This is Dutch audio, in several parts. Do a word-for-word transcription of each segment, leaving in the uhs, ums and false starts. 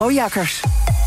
Jakkers.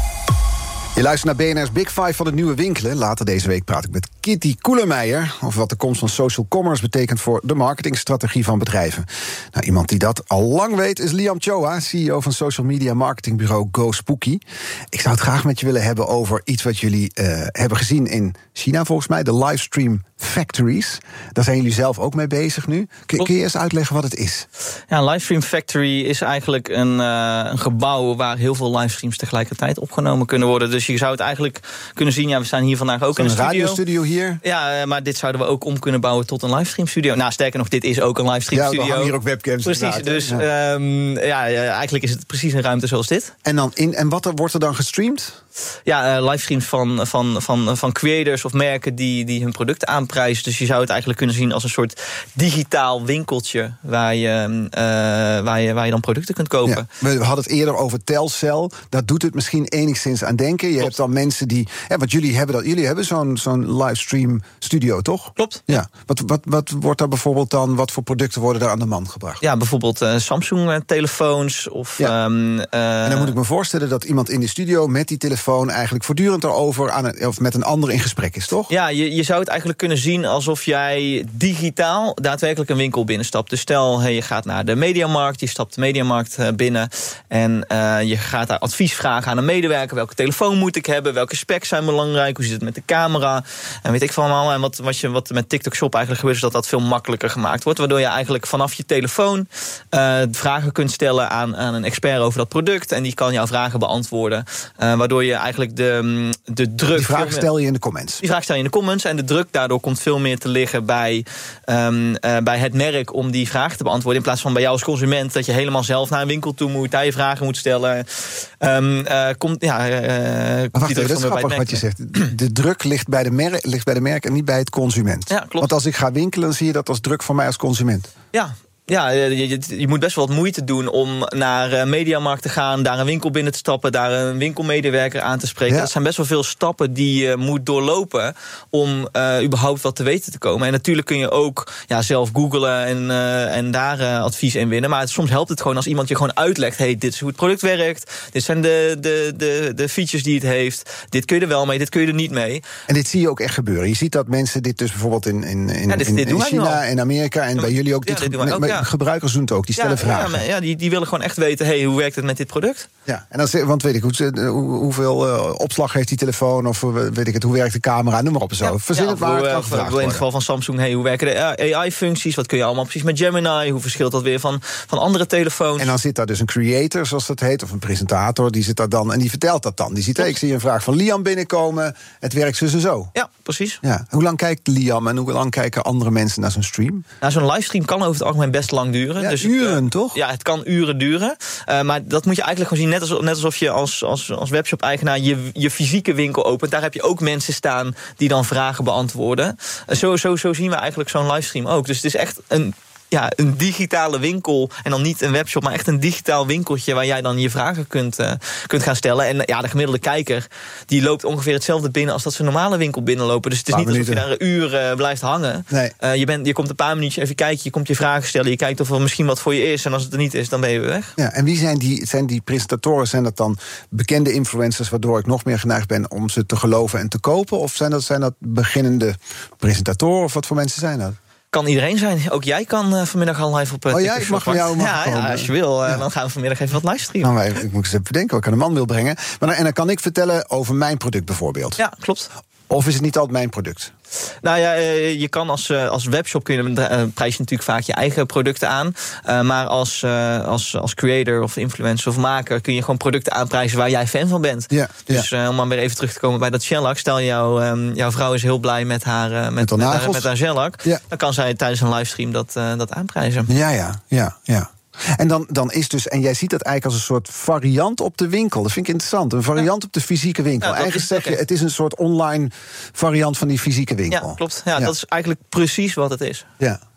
Je luistert naar B N R's Big Five van het nieuwe winkelen. Later deze week praat ik met Kitty Koelemeijer over wat de komst van social commerce betekent voor de marketingstrategie van bedrijven. Nou, iemand die dat al lang weet is Liam Choa, C E O van social media marketingbureau GoSpooky. Ik zou het graag met je willen hebben over iets wat jullie uh, hebben gezien in China, volgens mij, de livestream factories. Daar zijn jullie zelf ook mee bezig nu. Kun, kun je eens uitleggen wat het is? Ja, een livestream factory is eigenlijk een, uh, een gebouw waar heel veel livestreams tegelijkertijd opgenomen kunnen worden. Dus je zou het eigenlijk kunnen zien, ja, we staan hier vandaag ook in een studio. Een radiostudio hier? Ja, maar dit zouden we ook om kunnen bouwen tot een livestream studio. Nou, sterker nog, dit is ook een livestream ja, studio. Ja, we hangen hier ook webcams. Precies, dus ja. Um, ja, eigenlijk is het precies een ruimte zoals dit. En, dan in, en wat er, wordt er dan gestreamd? Ja, uh, livestreams van, van, van, van creators of merken die, die hun producten aanprijzen. Dus je zou het eigenlijk kunnen zien als een soort digitaal winkeltje waar je, uh, waar je, waar je dan producten kunt kopen. Ja, we hadden het eerder over Telcel. Daar doet het misschien enigszins aan denken. Je Klopt. hebt dan mensen die... Ja, want jullie hebben, dat, jullie hebben zo'n, zo'n livestream studio, toch? Klopt. Ja. Wat, wat, wat wordt daar bijvoorbeeld dan... Wat voor producten worden daar aan de man gebracht? Ja, bijvoorbeeld uh, Samsung-telefoons of... Ja. Um, uh, en dan moet ik me voorstellen dat iemand in de studio met die telefoon eigenlijk voortdurend erover aan een, of met een ander in gesprek is, toch? Ja, je, je zou het eigenlijk kunnen zien alsof jij digitaal daadwerkelijk een winkel binnenstapt. Dus stel, hey, je gaat naar de Mediamarkt, je stapt de Mediamarkt uh, binnen en uh, je gaat daar advies vragen aan een medewerker. Welke telefoon moet ik hebben? Welke specs zijn belangrijk? Hoe zit het met de camera? En weet ik van allemaal. En wat, wat, je, wat met TikTok Shop eigenlijk gebeurt, is dat dat veel makkelijker gemaakt wordt. Waardoor je eigenlijk vanaf je telefoon uh, vragen kunt stellen aan, aan een expert over dat product. En die kan jouw vragen beantwoorden. Uh, waardoor je eigenlijk de, de druk... Die vraag stel je in de comments. Die vraag stel je in de comments. En de druk daardoor komt veel meer te liggen bij, um, uh, bij het merk om die vraag te beantwoorden. In plaats van bij jou als consument dat je helemaal zelf naar een winkel toe moet, daar je vragen moet stellen. Um, uh, komt, ja, uh, maar wacht even, dat is grappig wat je zegt. De druk ligt bij de, merk, ligt bij de merk en niet bij het consument. Ja, klopt. Want als ik ga winkelen, dan zie je dat als druk voor mij als consument. Ja. Ja, je, je, je moet best wel wat moeite doen om naar uh, Mediamarkt te gaan, daar een winkel binnen te stappen, daar een winkelmedewerker aan te spreken. Ja. Dat zijn best wel veel stappen die je moet doorlopen om uh, überhaupt wat te weten te komen. En natuurlijk kun je ook ja, zelf googlen en, uh, en daar uh, advies in winnen. Maar soms helpt het gewoon als iemand je gewoon uitlegt, hey, dit is hoe het product werkt, dit zijn de, de, de, de features die het heeft, dit kun je er wel mee, dit kun je er niet mee. En dit zie je ook echt gebeuren. Je ziet dat mensen dit dus bijvoorbeeld in, in, in, ja, dit, in, dit in China en Amerika en ja, bij jullie ook. Ja, dit dit doen wij ook, ja. Gebruikers doen het ook, die stellen ja, vragen. Ja, ja die, die willen gewoon echt weten, hey, hoe werkt het met dit product? Ja, en dan, want weet ik, hoe, hoeveel uh, opslag heeft die telefoon, of weet ik het, hoe werkt de camera, noem maar op en zo. Ja, Verzin ja, het maar, hoe, kan uh, gevraagd in het geval van Samsung, hey, hoe werken de A I-functies, wat kun je allemaal precies met Gemini, hoe verschilt dat weer van, van andere telefoons? En dan zit daar dus een creator, zoals dat heet, of een presentator, die zit daar dan en die vertelt dat dan. Die ziet, hey, ik zie een vraag van Liam binnenkomen, het werkt zus en zo. Ja, precies. Ja. Hoe lang kijkt Liam en hoe lang kijken andere mensen naar zo'n stream? Nou, zo'n livestream kan over het algemeen best lang duren. Ja, dus uren, uh, toch? Ja, het kan uren duren. Uh, maar dat moet je eigenlijk gewoon zien, net, als, net alsof je als, als, als webshop-eigenaar je, je fysieke winkel opent. Daar heb je ook mensen staan die dan vragen beantwoorden. Uh, zo, zo, zo zien we eigenlijk zo'n livestream ook. Dus het is echt een... Ja, een digitale winkel. En dan niet een webshop, maar echt een digitaal winkeltje waar jij dan je vragen kunt, uh, kunt gaan stellen. En ja, de gemiddelde kijker die loopt ongeveer hetzelfde binnen als dat ze een normale winkel binnenlopen. Dus het is niet alsof je daar een uur uh, blijft hangen. Nee. Uh, je, bent, je komt een paar minuutjes even kijken, je komt je vragen stellen, je kijkt of er misschien wat voor je is. En als het er niet is, dan ben je weer weg. Ja, en wie zijn die, zijn die presentatoren? Zijn dat dan bekende influencers waardoor ik nog meer geneigd ben om ze te geloven en te kopen? Of zijn dat, zijn dat beginnende presentatoren? Of wat voor mensen zijn dat? Kan iedereen zijn. Ook jij kan uh, vanmiddag al live op uh, Oh ja, ik mag van jou mag ja, ja, als je wil. Uh, ja. Dan gaan we vanmiddag even wat livestreamen. Nou, ik moet eens even bedenken wat ik aan de man wil brengen. Maar dan, en dan kan ik vertellen over mijn product bijvoorbeeld. Ja, klopt. Of is het niet altijd mijn product? Nou ja, je kan als, als webshop kun je, prijs je natuurlijk vaak je eigen producten aan. Uh, maar als, uh, als, als creator of influencer of maker kun je gewoon producten aanprijzen waar jij fan van bent. Ja, dus ja. Uh, om dan weer even terug te komen bij dat shellac. Stel jou, um, jouw vrouw is heel blij met haar, uh, met, met, met, haar, met haar shellac. Ja. Dan kan zij tijdens een livestream dat, uh, dat aanprijzen. Ja, ja, ja, ja. En dan, dan is dus, en jij ziet dat eigenlijk als een soort variant op de winkel. Dat vind ik interessant. Een variant ja. op de fysieke winkel. Ja, eigenlijk zeg je, okay. Het is een soort online variant van die fysieke winkel. Ja, klopt. Ja, ja. Dat is eigenlijk precies wat het is. Ja, ja.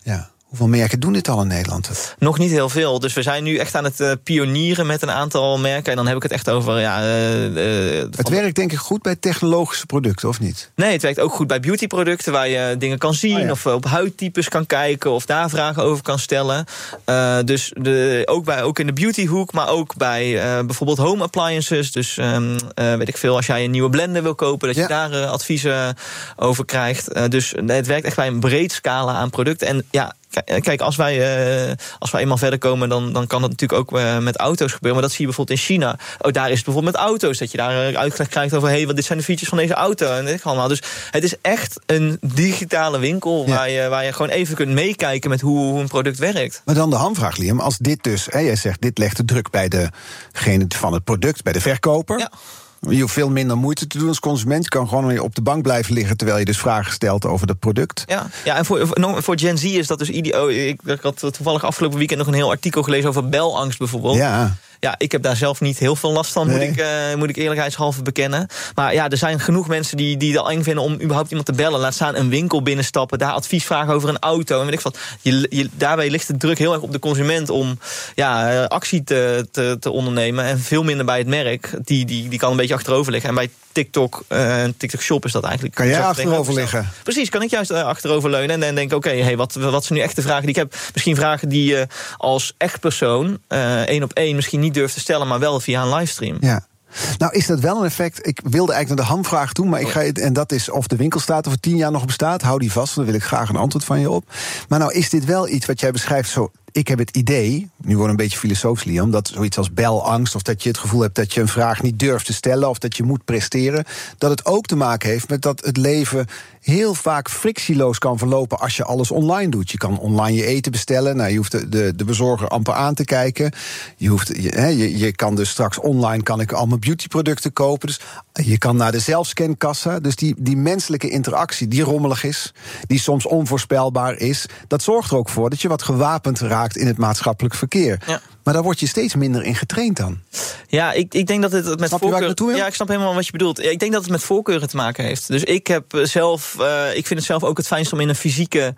Hoeveel merken doen dit al in Nederland? Nog niet heel veel. Dus we zijn nu echt aan het uh, pionieren met een aantal merken. En dan heb ik het echt over... Ja, uh, uh, het werkt denk ik goed bij technologische producten, of niet? Nee, het werkt ook goed bij beautyproducten... waar je dingen kan zien, oh ja. of op huidtypes kan kijken... of daar vragen over kan stellen. Uh, dus de, ook, bij, ook in de beautyhoek, maar ook bij uh, bijvoorbeeld home appliances. Dus um, uh, weet ik veel, als jij een nieuwe blender wil kopen... dat ja. je daar uh, adviezen over krijgt. Uh, dus het werkt echt bij een breed scala aan producten. En ja... Kijk, als wij, uh, als wij eenmaal verder komen... Dan, dan kan dat natuurlijk ook uh, met auto's gebeuren. Maar dat zie je bijvoorbeeld in China. Oh, daar is het bijvoorbeeld met auto's. Dat je daar uitgelegd krijgt over... hé, hey, wat dit zijn de features van deze auto. En dit allemaal. Dus het is echt een digitale winkel... Ja. Waar, je, waar je gewoon even kunt meekijken... met hoe, hoe een product werkt. Maar dan de hamvraag, Liam. Als dit dus, hè, jij zegt, dit legt de druk bij degene van het product... bij de verkoper... Ja. Je hoeft veel minder moeite te doen als consument. Je kan gewoon op de bank blijven liggen... terwijl je dus vragen stelt over het product. Ja, ja en voor, voor Gen Z is dat dus idioot. Ik, ik had toevallig afgelopen weekend nog een heel artikel gelezen... over belangst bijvoorbeeld. Ja. Ja, ik heb daar zelf niet heel veel last van, nee. moet, ik, uh, moet ik eerlijkheidshalve bekennen. Maar ja, er zijn genoeg mensen die, die het eng vinden om überhaupt iemand te bellen. Laat staan een winkel binnenstappen, daar advies vragen over een auto. En weet ik wat. Je, je, daarbij ligt de druk heel erg op de consument om ja, actie te, te, te ondernemen. En veel minder bij het merk. Die, die, die kan een beetje achterover liggen. En bij TikTok en uh, TikTok Shop is dat eigenlijk... Kan jij achterover liggen? Precies, kan ik juist uh, achterover leunen. En dan denk ik, oké, okay, hey, wat, wat zijn nu echte vragen die ik heb? Misschien vragen die je uh, als echt persoon uh, één op één misschien niet durft te stellen... maar wel via een livestream. Ja. Nou, is dat wel een effect? Ik wilde eigenlijk naar de hamvraag toe, maar ik ga, en dat is of de winkelstraat over tien jaar nog bestaat. Hou die vast, dan wil ik graag een antwoord van je op. Maar nou, is dit wel iets wat jij beschrijft zo... Ik heb het idee, nu wordt een beetje filosofisch, Liam... dat zoiets als belangst, of dat je het gevoel hebt... dat je een vraag niet durft te stellen, of dat je moet presteren... dat het ook te maken heeft met dat het leven heel vaak frictieloos kan verlopen... als je alles online doet. Je kan online je eten bestellen, nou, je hoeft de, de, de bezorger amper aan te kijken. Je, hoeft, je, he, je, je kan dus straks online kan ik allemaal beautyproducten kopen. Dus je kan naar de zelfscankassa. Dus die, die menselijke interactie, die rommelig is... die soms onvoorspelbaar is... dat zorgt er ook voor dat je wat gewapend raakt in het maatschappelijk verkeer. Ja. Maar daar word je steeds minder in getraind dan. Ja, ik, ik denk dat het met snap je voorkeur... waar ik ja, ik snap helemaal wat je bedoelt. Ik denk dat het met voorkeuren te maken heeft. Dus ik heb zelf, uh, ik vind het zelf ook het fijnst om in een fysieke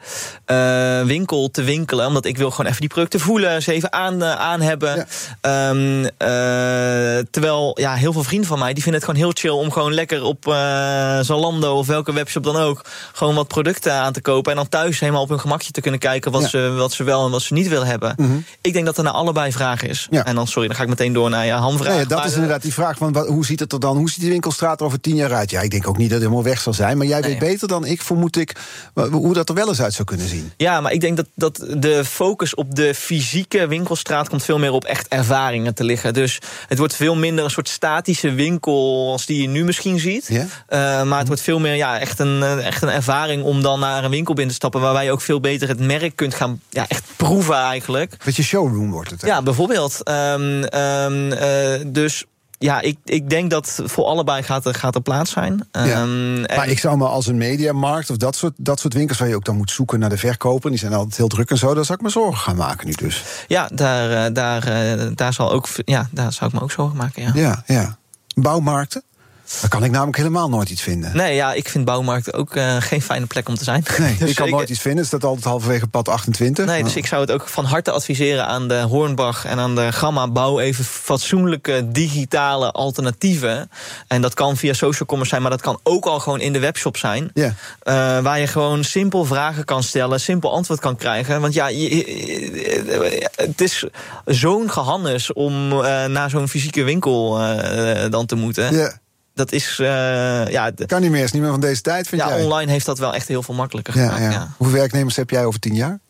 uh, winkel te winkelen. Omdat ik wil gewoon even die producten voelen, ze even aan, uh, aan hebben. Ja. Um, uh, terwijl ja, heel veel vrienden van mij, die vinden het gewoon heel chill om gewoon lekker op uh, Zalando of welke webshop dan ook, gewoon wat producten aan te kopen. En dan thuis helemaal op hun gemakje te kunnen kijken wat, ja. ze, wat ze wel en wat ze niet willen hebben. Mm-hmm. Ik denk dat er naar allebei vraag is. Ja. En dan, sorry, dan ga ik meteen door naar je hamvraag. Nee, dat maar, is inderdaad die vraag van wat, hoe ziet het er dan? Hoe ziet die winkelstraat er over tien jaar uit? Ja, ik denk ook niet dat het helemaal weg zal zijn. Maar jij nee. weet beter dan ik, vermoed ik, hoe dat er wel eens uit zou kunnen zien. Ja, maar ik denk dat, dat de focus op de fysieke winkelstraat komt veel meer op echt ervaringen te liggen. Dus het wordt veel minder een soort statische winkel als die je nu misschien ziet. Ja? Uh, maar het wordt veel meer ja, echt, een, echt een ervaring om dan naar een winkel binnen te stappen waarbij je ook veel beter het merk kunt gaan ja, echt proeven eigenlijk. Weet je, showroom wordt het. Hè? Ja, bijvoorbeeld. Um, um, uh, dus ja, ik, ik denk dat voor allebei gaat er, gaat er plaats zijn. Ja. Um, maar en ik zou me als een mediamarkt of dat soort, dat soort winkels waar je ook dan moet zoeken naar de verkoper, die zijn altijd heel druk en zo, daar zou ik me zorgen gaan maken nu dus. Ja, daar, daar, daar, zal ook, ja, daar zou ik me ook zorgen maken. Ja, ja. ja. Bouwmarkten? Daar kan ik namelijk helemaal nooit iets vinden. Nee, ja, ik vind bouwmarkten ook uh, geen fijne plek om te zijn. Nee, dus ik kan ik, nooit iets vinden. Het staat altijd halverwege pad achtentwintig. Nee, dus ik zou het ook van harte adviseren aan de Hornbach en aan de Gamma. Bouw even fatsoenlijke digitale alternatieven. En dat kan via social commerce zijn, maar dat kan ook al gewoon in de webshop zijn. Yeah. Uh, waar je gewoon simpel vragen kan stellen, simpel antwoord kan krijgen. Want ja, je, je, het is zo'n gehannes om uh, naar zo'n fysieke winkel uh, dan te moeten. Yeah. Dat is, uh, ja... Kan niet meer, is niet meer van deze tijd, vind ja, jij? Ja, online heeft dat wel echt heel veel makkelijker gemaakt. Ja, ja. Ja. Hoeveel werknemers heb jij over tien jaar?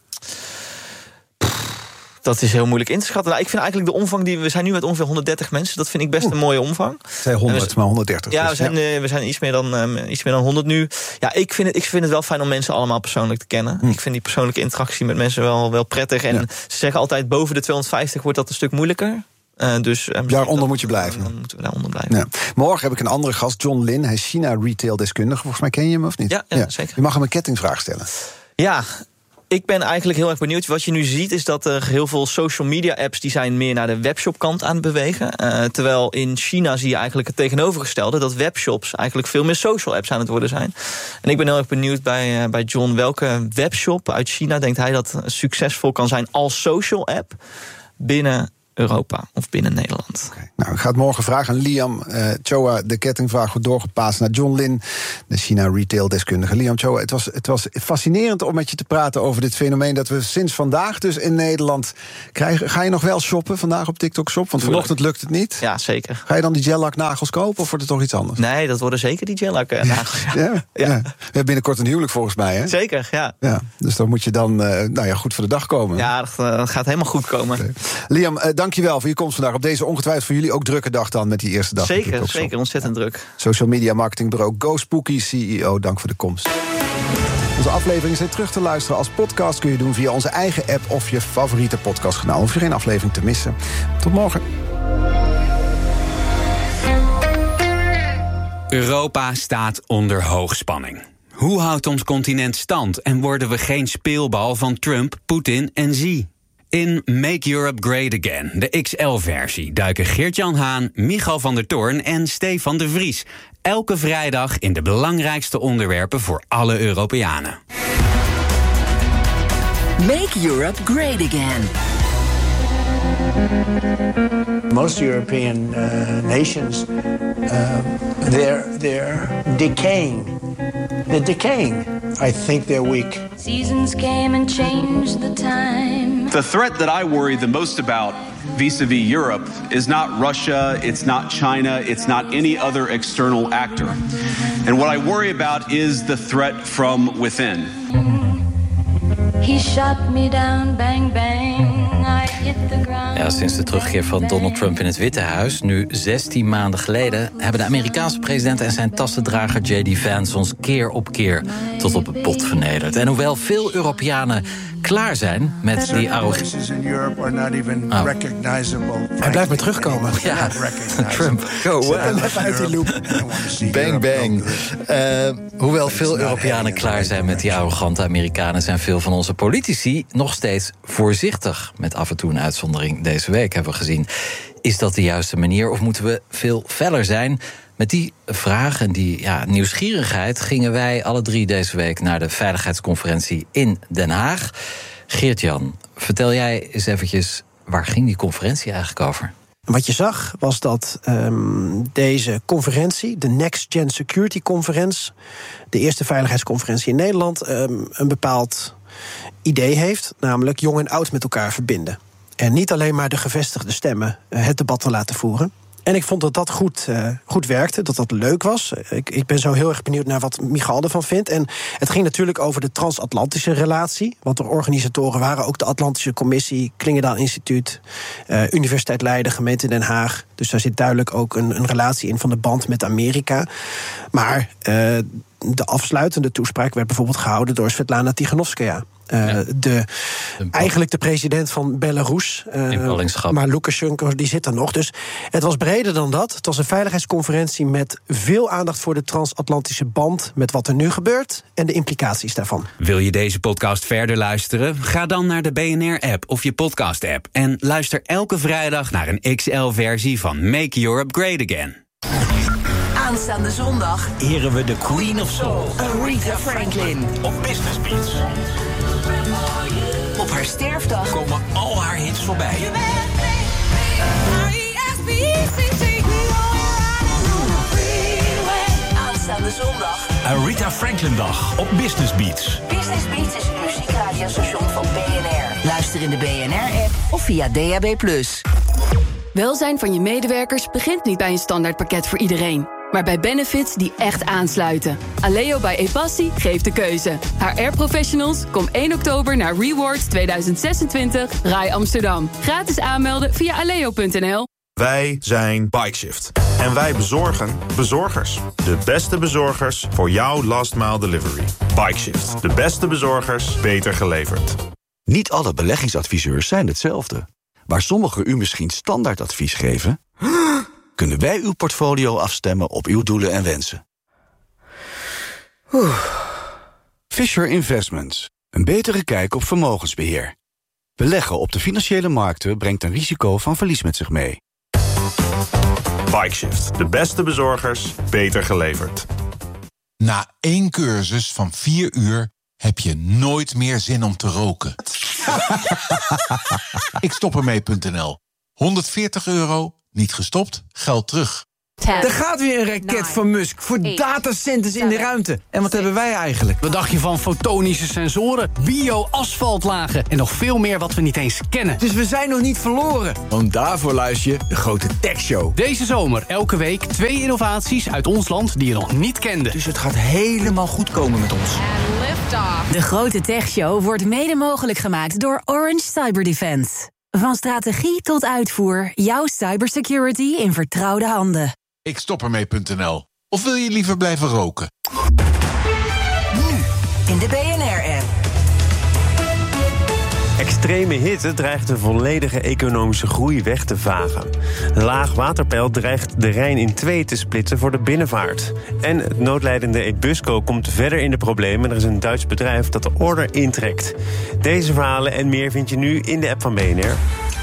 Dat is heel moeilijk in te schatten. Nou, ik vind eigenlijk de omvang die we zijn nu met ongeveer honderddertig mensen. Dat vind ik best Oeh. een mooie omvang. Zij honderd, we, maar honderddertig. Ja, dus, we zijn, ja. Uh, we zijn iets meer dan uh, iets meer dan honderd nu. Ja, ik vind het, ik vind het wel fijn om mensen allemaal persoonlijk te kennen. Hm. Ik vind die persoonlijke interactie met mensen wel, wel prettig. En ja. ze zeggen altijd boven de tweehonderdvijftig wordt dat een stuk moeilijker. Uh, dus, uh, daaronder moet je blijven. Dan moeten we daaronder blijven. Ja. Morgen heb ik een andere gast, John Lin. Hij is China-retail-deskundige. Volgens mij ken je hem, of niet? Ja, ja, ja, zeker. Je mag hem een kettingvraag stellen. Ja, Ik ben eigenlijk heel erg benieuwd. Wat je nu ziet is dat er heel veel social media apps... die zijn meer naar de webshop-kant aan het bewegen. Uh, terwijl in China zie je eigenlijk het tegenovergestelde... dat webshops eigenlijk veel meer social apps aan het worden zijn. En ik ben heel erg benieuwd bij, uh, bij John... welke webshop uit China denkt hij dat succesvol kan zijn... als social app binnen Europa of binnen Nederland. Okay. Nou, ik ga het morgen vragen aan Liam uh, Choa. De kettingvraag wordt doorgepaast naar John Lin, de China-retail-deskundige. Liam Choa, het was, het was fascinerend om met je te praten over dit fenomeen... dat we sinds vandaag dus in Nederland krijgen. Ga je nog wel shoppen vandaag op TikTok Shop? Want vanochtend lukt het niet. Ja, zeker. Ga je dan die gel-lak nagels kopen of wordt het toch iets anders? Nee, dat worden zeker die gel-lak nagels. Ja. Ja? Ja. Ja. We hebben binnenkort een huwelijk volgens mij, hè? Zeker, ja. Ja, dus dan moet je dan uh, nou ja, goed voor de dag komen. Ja, dat, uh, dat gaat helemaal goed komen. Okay. Liam, uh, dank je wel voor je komst vandaag op deze ongetwijfeld voor jullie ook drukke dag dan met die eerste dag. Zeker, zeker, ontzettend druk. Social media marketingbureau GoSpooky, C E O, dank voor de komst. Onze afleveringen zijn terug te luisteren als podcast. Kun je doen via onze eigen app of je favoriete podcastkanaal. Hoef je geen aflevering te missen. Tot morgen. Europa staat onder hoogspanning. Hoe houdt ons continent stand en worden we geen speelbal van Trump, Poetin en Xi? In Make Europe Great Again, de X L-versie, duiken Geert-Jan Haan, Michal van der Toorn en Stefan de Vries elke vrijdag in de belangrijkste onderwerpen voor alle Europeanen. Make Europe Great Again. Most European uh, nations, uh, they're, they're decaying. They're decaying. I think they're weak. Seasons came and changed the time. The threat that I worry the most about vis-a-vis Europe is not Russia, it's not China, it's not any other external actor. And what I worry about is the threat from within. He shot me down, bang bang. I hit the ground. Ja, sinds de terugkeer van Donald Trump in het Witte Huis, nu zestien maanden geleden, hebben de Amerikaanse president en zijn tassendrager J D Vance ons keer op keer tot op het bot vernederd. En hoewel veel Europeanen klaar zijn met die oude... Oh. Hij blijft maar terugkomen. Ja, Trump. Go, even uit die loop. Bang, bang. Uh, hoewel veel Europeanen klaar zijn met die arrogante Amerikanen, zijn veel van onze politici nog steeds voorzichtig. Met af en toe een uitzondering deze week hebben we gezien. Is dat de juiste manier of moeten we veel feller zijn? Met die vraag en die ja, nieuwsgierigheid gingen wij alle drie deze week naar de veiligheidsconferentie in Den Haag. Geert-Jan, vertel jij eens eventjes, waar ging die conferentie eigenlijk over? Wat je zag was dat um, deze conferentie, de Next Gen Security Conference, de eerste veiligheidsconferentie in Nederland, um, een bepaald idee heeft, namelijk jong en oud met elkaar verbinden. En niet alleen maar de gevestigde stemmen uh, het debat te laten voeren. En ik vond dat dat goed, uh, goed werkte, dat dat leuk was. Ik, ik ben zo heel erg benieuwd naar wat Michal ervan vindt. En het ging natuurlijk over de transatlantische relatie. Want de organisatoren waren ook de Atlantische Commissie, Klingendaal Instituut, uh, Universiteit Leiden, gemeente Den Haag. Dus daar zit duidelijk ook een, een relatie in van de band met Amerika. Maar uh, de afsluitende toespraak werd bijvoorbeeld gehouden door Svetlana Tichanovskaya. Uh, ja. de, eigenlijk de president van Belarus. Uh, maar Lukashenko die zit er nog. Dus het was breder dan dat. Het was een veiligheidsconferentie met veel aandacht voor de transatlantische band, met wat er nu gebeurt en de implicaties daarvan. Wil je deze podcast verder luisteren? Ga dan naar de B N R-app of je podcast-app en luister elke vrijdag naar een X L-versie van Make Europe Great Again. Aanstaande zondag eren we de Queen of Soul, Aretha Franklin. Op Business Beats. Op haar sterfdag komen al haar hits voorbij. Aanstaande zondag Aretha Franklin dag op Business Beats. Business Beats is het muziekradiostation van B N R. Luister in de B N R-app of via D A B plus. Welzijn van je medewerkers begint niet bij een standaardpakket voor iedereen, maar bij benefits die echt aansluiten. Aleo bij Epassi geeft de keuze. H R-professionals, kom één oktober naar Rewards tweeduizend zesentwintig Rai Amsterdam. Gratis aanmelden via aleo punt n l. Wij zijn Bikeshift. En wij bezorgen bezorgers. De beste bezorgers voor jouw last mile delivery. Bikeshift. De beste bezorgers, beter geleverd. Niet alle beleggingsadviseurs zijn hetzelfde. Waar sommigen u misschien standaardadvies geven, kunnen wij uw portfolio afstemmen op uw doelen en wensen. Fisher Investments. Een betere kijk op vermogensbeheer. Beleggen op de financiële markten brengt een risico van verlies met zich mee. Bikeshift. De beste bezorgers, beter geleverd. Na één cursus van vier uur heb je nooit meer zin om te roken. Ik stop ermee punt n l. honderdveertig euro, niet gestopt, geld terug. Er gaat weer een raket van Musk voor datacenters in de ruimte. En wat hebben wij eigenlijk? Wat dacht je van fotonische sensoren, bio-asfaltlagen en nog veel meer wat we niet eens kennen? Dus we zijn nog niet verloren. Want daarvoor luister je de Grote Tech Show. Deze zomer elke week twee innovaties uit ons land die je nog niet kende. Dus het gaat helemaal goed komen met ons. De Grote Tech Show wordt mede mogelijk gemaakt door Orange Cyber Defense. Van strategie tot uitvoer, jouw cybersecurity in vertrouwde handen. Ik stop ermee punt n l. Of wil je liever blijven roken? Nu in de B N R-app. Extreme hitte dreigt de volledige economische groei weg te vagen. De laag waterpeil dreigt de Rijn in twee te splitsen voor de binnenvaart. En het noodlijdende Ebusco komt verder in de problemen. Er is een Duits bedrijf dat de order intrekt. Deze verhalen en meer vind je nu in de app van B N R.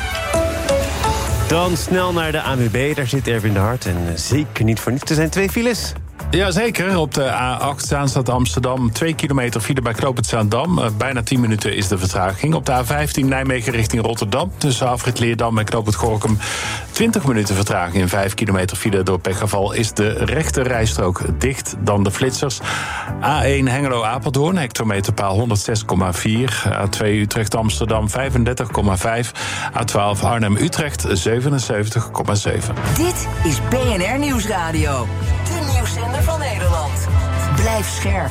Dan snel naar de A N W B, daar zit Erwin de Hart. En zeker niet voor niets, er zijn twee files. Jazeker, op de A acht Zaanstad Amsterdam, twee kilometer file bij knooppunt Zaandam. Uh, bijna tien minuten is de vertraging. Op de A vijftien Nijmegen richting Rotterdam, tussen Afrit Leerdam en knooppunt Gorinchem, twintig minuten vertraging en vijf kilometer file. Door pechgeval is de rechte rijstrook dicht, dan de flitsers. A één Hengelo-Apeldoorn, hectometerpaal honderdzes komma vier. A twee Utrecht-Amsterdam, vijfendertig komma vijf. A twaalf Arnhem-Utrecht, zevenenzeventig komma zeven. Dit is B N R Nieuwsradio. De nieuwszender van Nederland. Blijf scherp.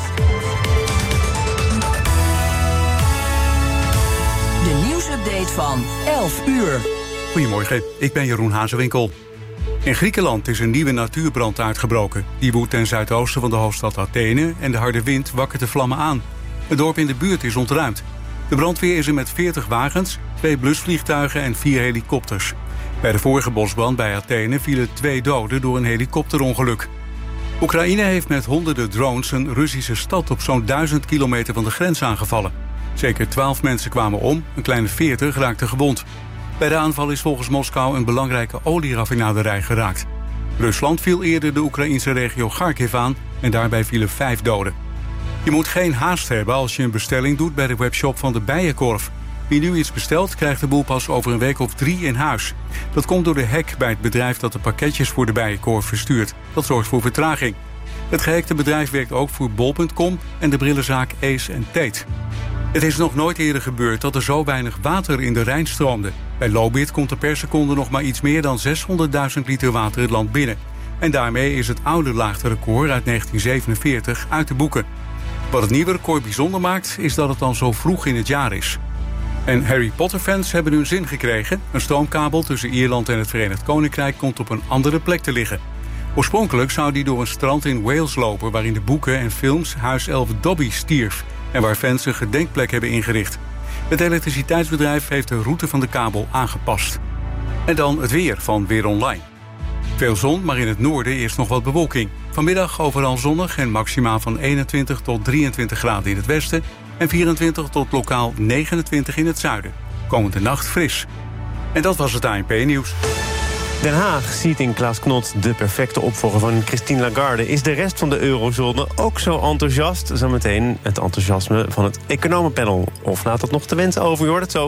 De nieuwsupdate van elf uur. Goedemorgen, ik ben Jeroen Hazewinkel. In Griekenland is een nieuwe natuurbrand uitgebroken. Die woedt ten zuidoosten van de hoofdstad Athene en de harde wind wakkert de vlammen aan. Het dorp in de buurt is ontruimd. De brandweer is er met veertig wagens, twee blusvliegtuigen en vier helikopters. Bij de vorige bosbrand bij Athene vielen twee doden door een helikopterongeluk. Oekraïne heeft met honderden drones een Russische stad op zo'n duizend kilometer van de grens aangevallen. Zeker twaalf mensen kwamen om, een kleine veertig raakten gewond. Bij de aanval is volgens Moskou een belangrijke olieraffinaderij geraakt. Rusland viel eerder de Oekraïnse regio Kharkiv aan en daarbij vielen vijf doden. Je moet geen haast hebben als je een bestelling doet bij de webshop van de Bijenkorf. Wie nu iets bestelt, krijgt de boel pas over een week of drie in huis. Dat komt door de hack bij het bedrijf dat de pakketjes voor de Bijenkorf verstuurt. Dat zorgt voor vertraging. Het gehackte bedrijf werkt ook voor bol punt com en de brillenzaak Ace en Tate. Het is nog nooit eerder gebeurd dat er zo weinig water in de Rijn stroomde. Bij Lobit komt er per seconde nog maar iets meer dan zeshonderdduizend liter water het land binnen. En daarmee is het oude laagterecord uit negentien zevenenveertig uit de boeken. Wat het nieuwe record bijzonder maakt, is dat het dan zo vroeg in het jaar is. En Harry Potter-fans hebben hun zin gekregen. Een stroomkabel tussen Ierland en het Verenigd Koninkrijk komt op een andere plek te liggen. Oorspronkelijk zou die door een strand in Wales lopen, waarin de boeken en films huiself Dobby stierf en waar fans een gedenkplek hebben ingericht. Het elektriciteitsbedrijf heeft de route van de kabel aangepast. En dan het weer van Weer Online. Veel zon, maar in het noorden eerst nog wat bewolking. Vanmiddag overal zonnig en maximaal van eenentwintig tot drieëntwintig graden in het westen en vierentwintig tot lokaal negenentwintig in het zuiden. Komende nacht fris. En dat was het A N P-nieuws. Den Haag ziet in Klaas Knot de perfecte opvolger van Christine Lagarde. Is de rest van de eurozone ook zo enthousiast? Zometeen het enthousiasme van het economenpanel. Of laat het nog te wensen over, je hoort het zo.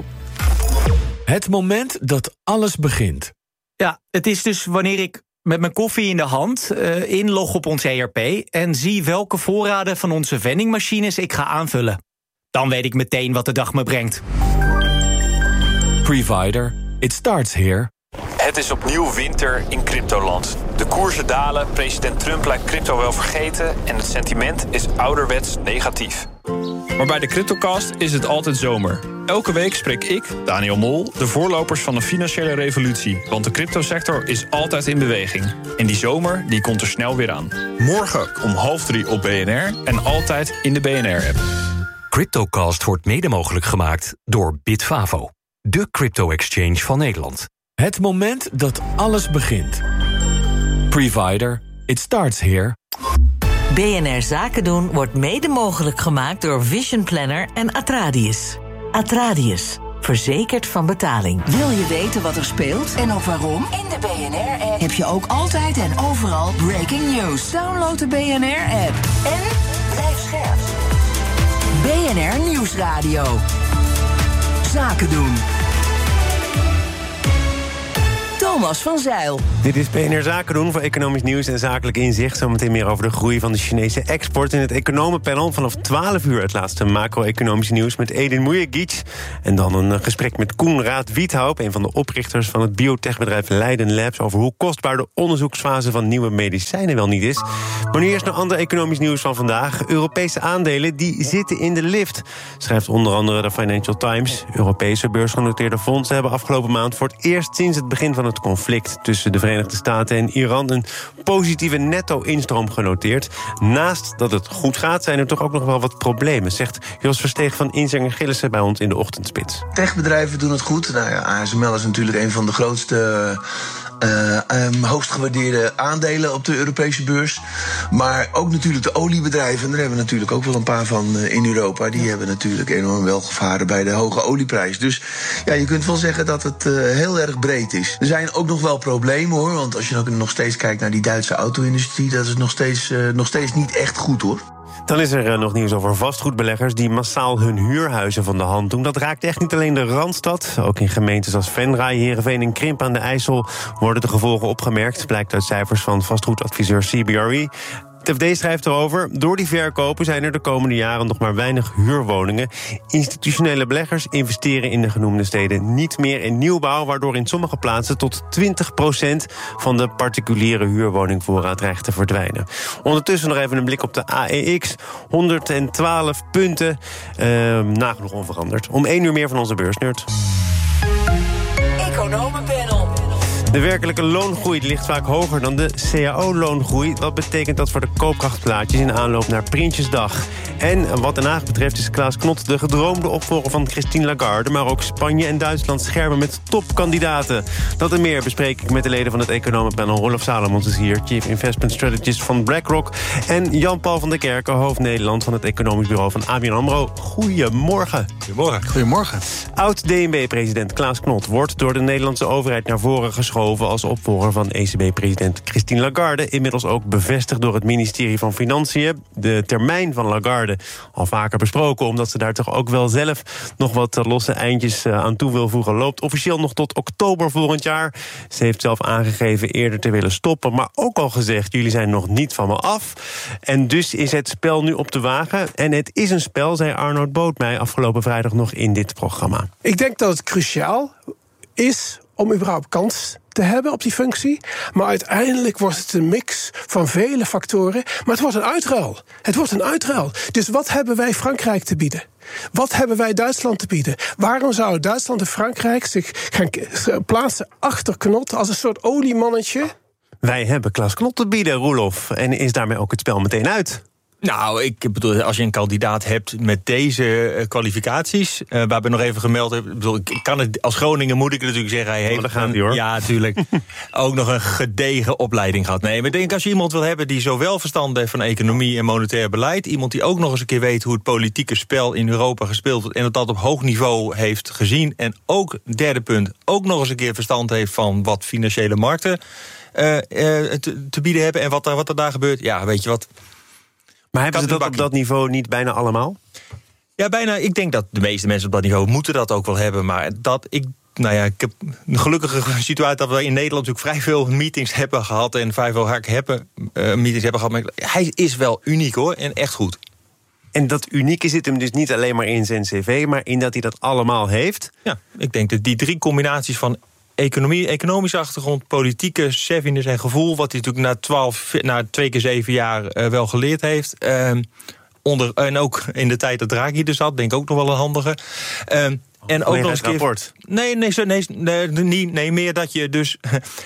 Het moment dat alles begint. Ja, het is dus wanneer ik met mijn koffie in de hand uh, inlog op ons E R P en zie welke voorraden van onze vendingmachines ik ga aanvullen. Dan weet ik meteen wat de dag me brengt. Previder, it starts here. Het is opnieuw winter in cryptoland. De koersen dalen, president Trump lijkt crypto wel vergeten en het sentiment is ouderwets negatief. Maar bij de CryptoCast is het altijd zomer. Elke week spreek ik, Daniel Mol, de voorlopers van de financiële revolutie. Want de cryptosector is altijd in beweging. En die zomer die komt er snel weer aan. Morgen om half drie op B N R en altijd in de B N R-app. CryptoCast wordt mede mogelijk gemaakt door Bitfavo, de crypto-exchange van Nederland. Het moment dat alles begint. Previder, it starts here. B N R Zaken doen wordt mede mogelijk gemaakt door Vision Planner en Atradius. Atradius, verzekerd van betaling. Wil je weten wat er speelt en ook waarom? In de B N R-app heb je ook altijd en overal breaking news. Download de B N R-app en blijf scherp. B N R Nieuwsradio. Zaken doen. Thomas van Zijl. Dit is B N R Zaken doen voor economisch nieuws en zakelijk inzicht. Zometeen meer over de groei van de Chinese export. In het economenpanel vanaf twaalf uur het laatste macro-economische nieuws met Edin Mujagic. En dan een gesprek met Koen Raad-Wiethoop, een van de oprichters van het biotechbedrijf Leiden Labs, over hoe kostbaar de onderzoeksfase van nieuwe medicijnen wel niet is. Maar nu eerst naar ander economisch nieuws van vandaag. Europese aandelen die zitten in de lift, schrijft onder andere de Financial Times. Europese beursgenoteerde fondsen hebben afgelopen maand voor het eerst sinds het begin van het conflict tussen de Verenigde Staten en Iran een positieve netto-instroom genoteerd. Naast dat het goed gaat, zijn er toch ook nog wel wat problemen, zegt Jos Versteeg van Inzinger Gillissen bij ons in de ochtendspits. Techbedrijven doen het goed. Nou ja, A S M L is natuurlijk een van de grootste Uh, um, hoogst gewaardeerde aandelen op de Europese beurs. Maar ook natuurlijk de oliebedrijven. En daar hebben we natuurlijk ook wel een paar van uh, in Europa. Die hebben natuurlijk enorm wel gevaren bij de hoge olieprijs. Dus ja, je kunt wel zeggen dat het uh, heel erg breed is. Er zijn ook nog wel problemen hoor. Want als je ook nog steeds kijkt naar die Duitse auto-industrie, dat is nog steeds, uh, nog steeds niet echt goed hoor. Dan is er nog nieuws over vastgoedbeleggers die massaal hun huurhuizen van de hand doen. Dat raakt echt niet alleen de Randstad. Ook in gemeentes als Venray, Heerenveen en Krimp aan de IJssel worden de gevolgen opgemerkt. Blijkt uit cijfers van vastgoedadviseur C B R E. Het F D schrijft erover: door die verkopen zijn er de komende jaren nog maar weinig huurwoningen. Institutionele beleggers investeren in de genoemde steden niet meer in nieuwbouw, waardoor in sommige plaatsen tot twintig procent van de particuliere huurwoningvoorraad dreigt te verdwijnen. Ondertussen nog even een blik op de A E X. honderdtwaalf punten, uh, nagenoeg onveranderd. Om één uur meer van onze beursnerd. Economenpanel. De werkelijke loongroei ligt vaak hoger dan de C A O-loongroei. Wat betekent dat voor de koopkrachtplaatjes in aanloop naar Prinsjesdag? En wat Den Haag betreft is Klaas Knot de gedroomde opvolger van Christine Lagarde, maar ook Spanje en Duitsland schermen met topkandidaten. Dat en meer bespreek ik met de leden van het economenpanel. Rolf Salomons is hier, Chief Investment Strategist van BlackRock. En Jan-Paul van der Kerken, hoofd Nederland van het economisch bureau van A B N AMRO. Goedemorgen. Goedemorgen. Goedemorgen. Oud-D N B-president Klaas Knot wordt door de Nederlandse overheid naar voren geschoven als opvolger van E C B-president Christine Lagarde. Inmiddels ook bevestigd door het ministerie van Financiën. De termijn van Lagarde al vaker besproken, omdat ze daar toch ook wel zelf nog wat losse eindjes aan toe wil voegen, loopt officieel nog tot oktober volgend jaar. Ze heeft zelf aangegeven eerder te willen stoppen, maar ook al gezegd: jullie zijn nog niet van me af. En dus is het spel nu op de wagen. En het is een spel, zei Arnoud Bootmij afgelopen vrijdag nog in dit programma. Ik denk dat het cruciaal is om überhaupt kans te hebben op die functie. Maar uiteindelijk wordt het een mix van vele factoren. Maar het wordt een uitruil. Het wordt een uitruil. Dus wat hebben wij Frankrijk te bieden? Wat hebben wij Duitsland te bieden? Waarom zouden Duitsland en Frankrijk zich gaan plaatsen achter Knot als een soort oliemannetje? Wij hebben Klaas Knot te bieden, Roelof. En is daarmee ook het spel meteen uit? Nou, ik bedoel, als je een kandidaat hebt met deze uh, kwalificaties, uh, waar we nog even gemeld hebben, ik bedoel, ik kan het als Groningen moet ik natuurlijk zeggen, hij heeft, oh, gaat hij, hoor. Ja, natuurlijk, ook nog een gedegen opleiding gehad. Nee, maar ik denk als je iemand wil hebben die zowel verstand heeft van economie en monetair beleid, iemand die ook nog eens een keer weet hoe het politieke spel in Europa gespeeld wordt en dat dat op hoog niveau heeft gezien, en ook derde punt, ook nog eens een keer verstand heeft van wat financiële markten uh, uh, te, te bieden hebben en wat er, wat er daar gebeurt. Ja, weet je wat. Maar hebben ze dat op dat niveau niet bijna allemaal? Ja, bijna. Ik denk dat de meeste mensen op dat niveau moeten dat ook wel hebben. Maar dat ik, nou ja, ik heb een gelukkige situatie dat we in Nederland natuurlijk vrij veel meetings hebben gehad en vrij veel hard hebben, uh, meetings hebben gehad. Maar hij is wel uniek hoor, en echt goed. En dat unieke zit hem dus niet alleen maar in zijn cv, maar in dat hij dat allemaal heeft? Ja, ik denk dat die drie combinaties van economie, economische achtergrond, politieke savviness en gevoel, wat hij natuurlijk na twaalf, na twee keer zeven jaar uh, wel geleerd heeft. Uh, onder, en ook in de tijd dat Draghi er zat, denk ik ook nog wel een handige. Uh, en ook nog eens rapport. Nee, nee, nee, nee, nee, nee, meer dat je dus.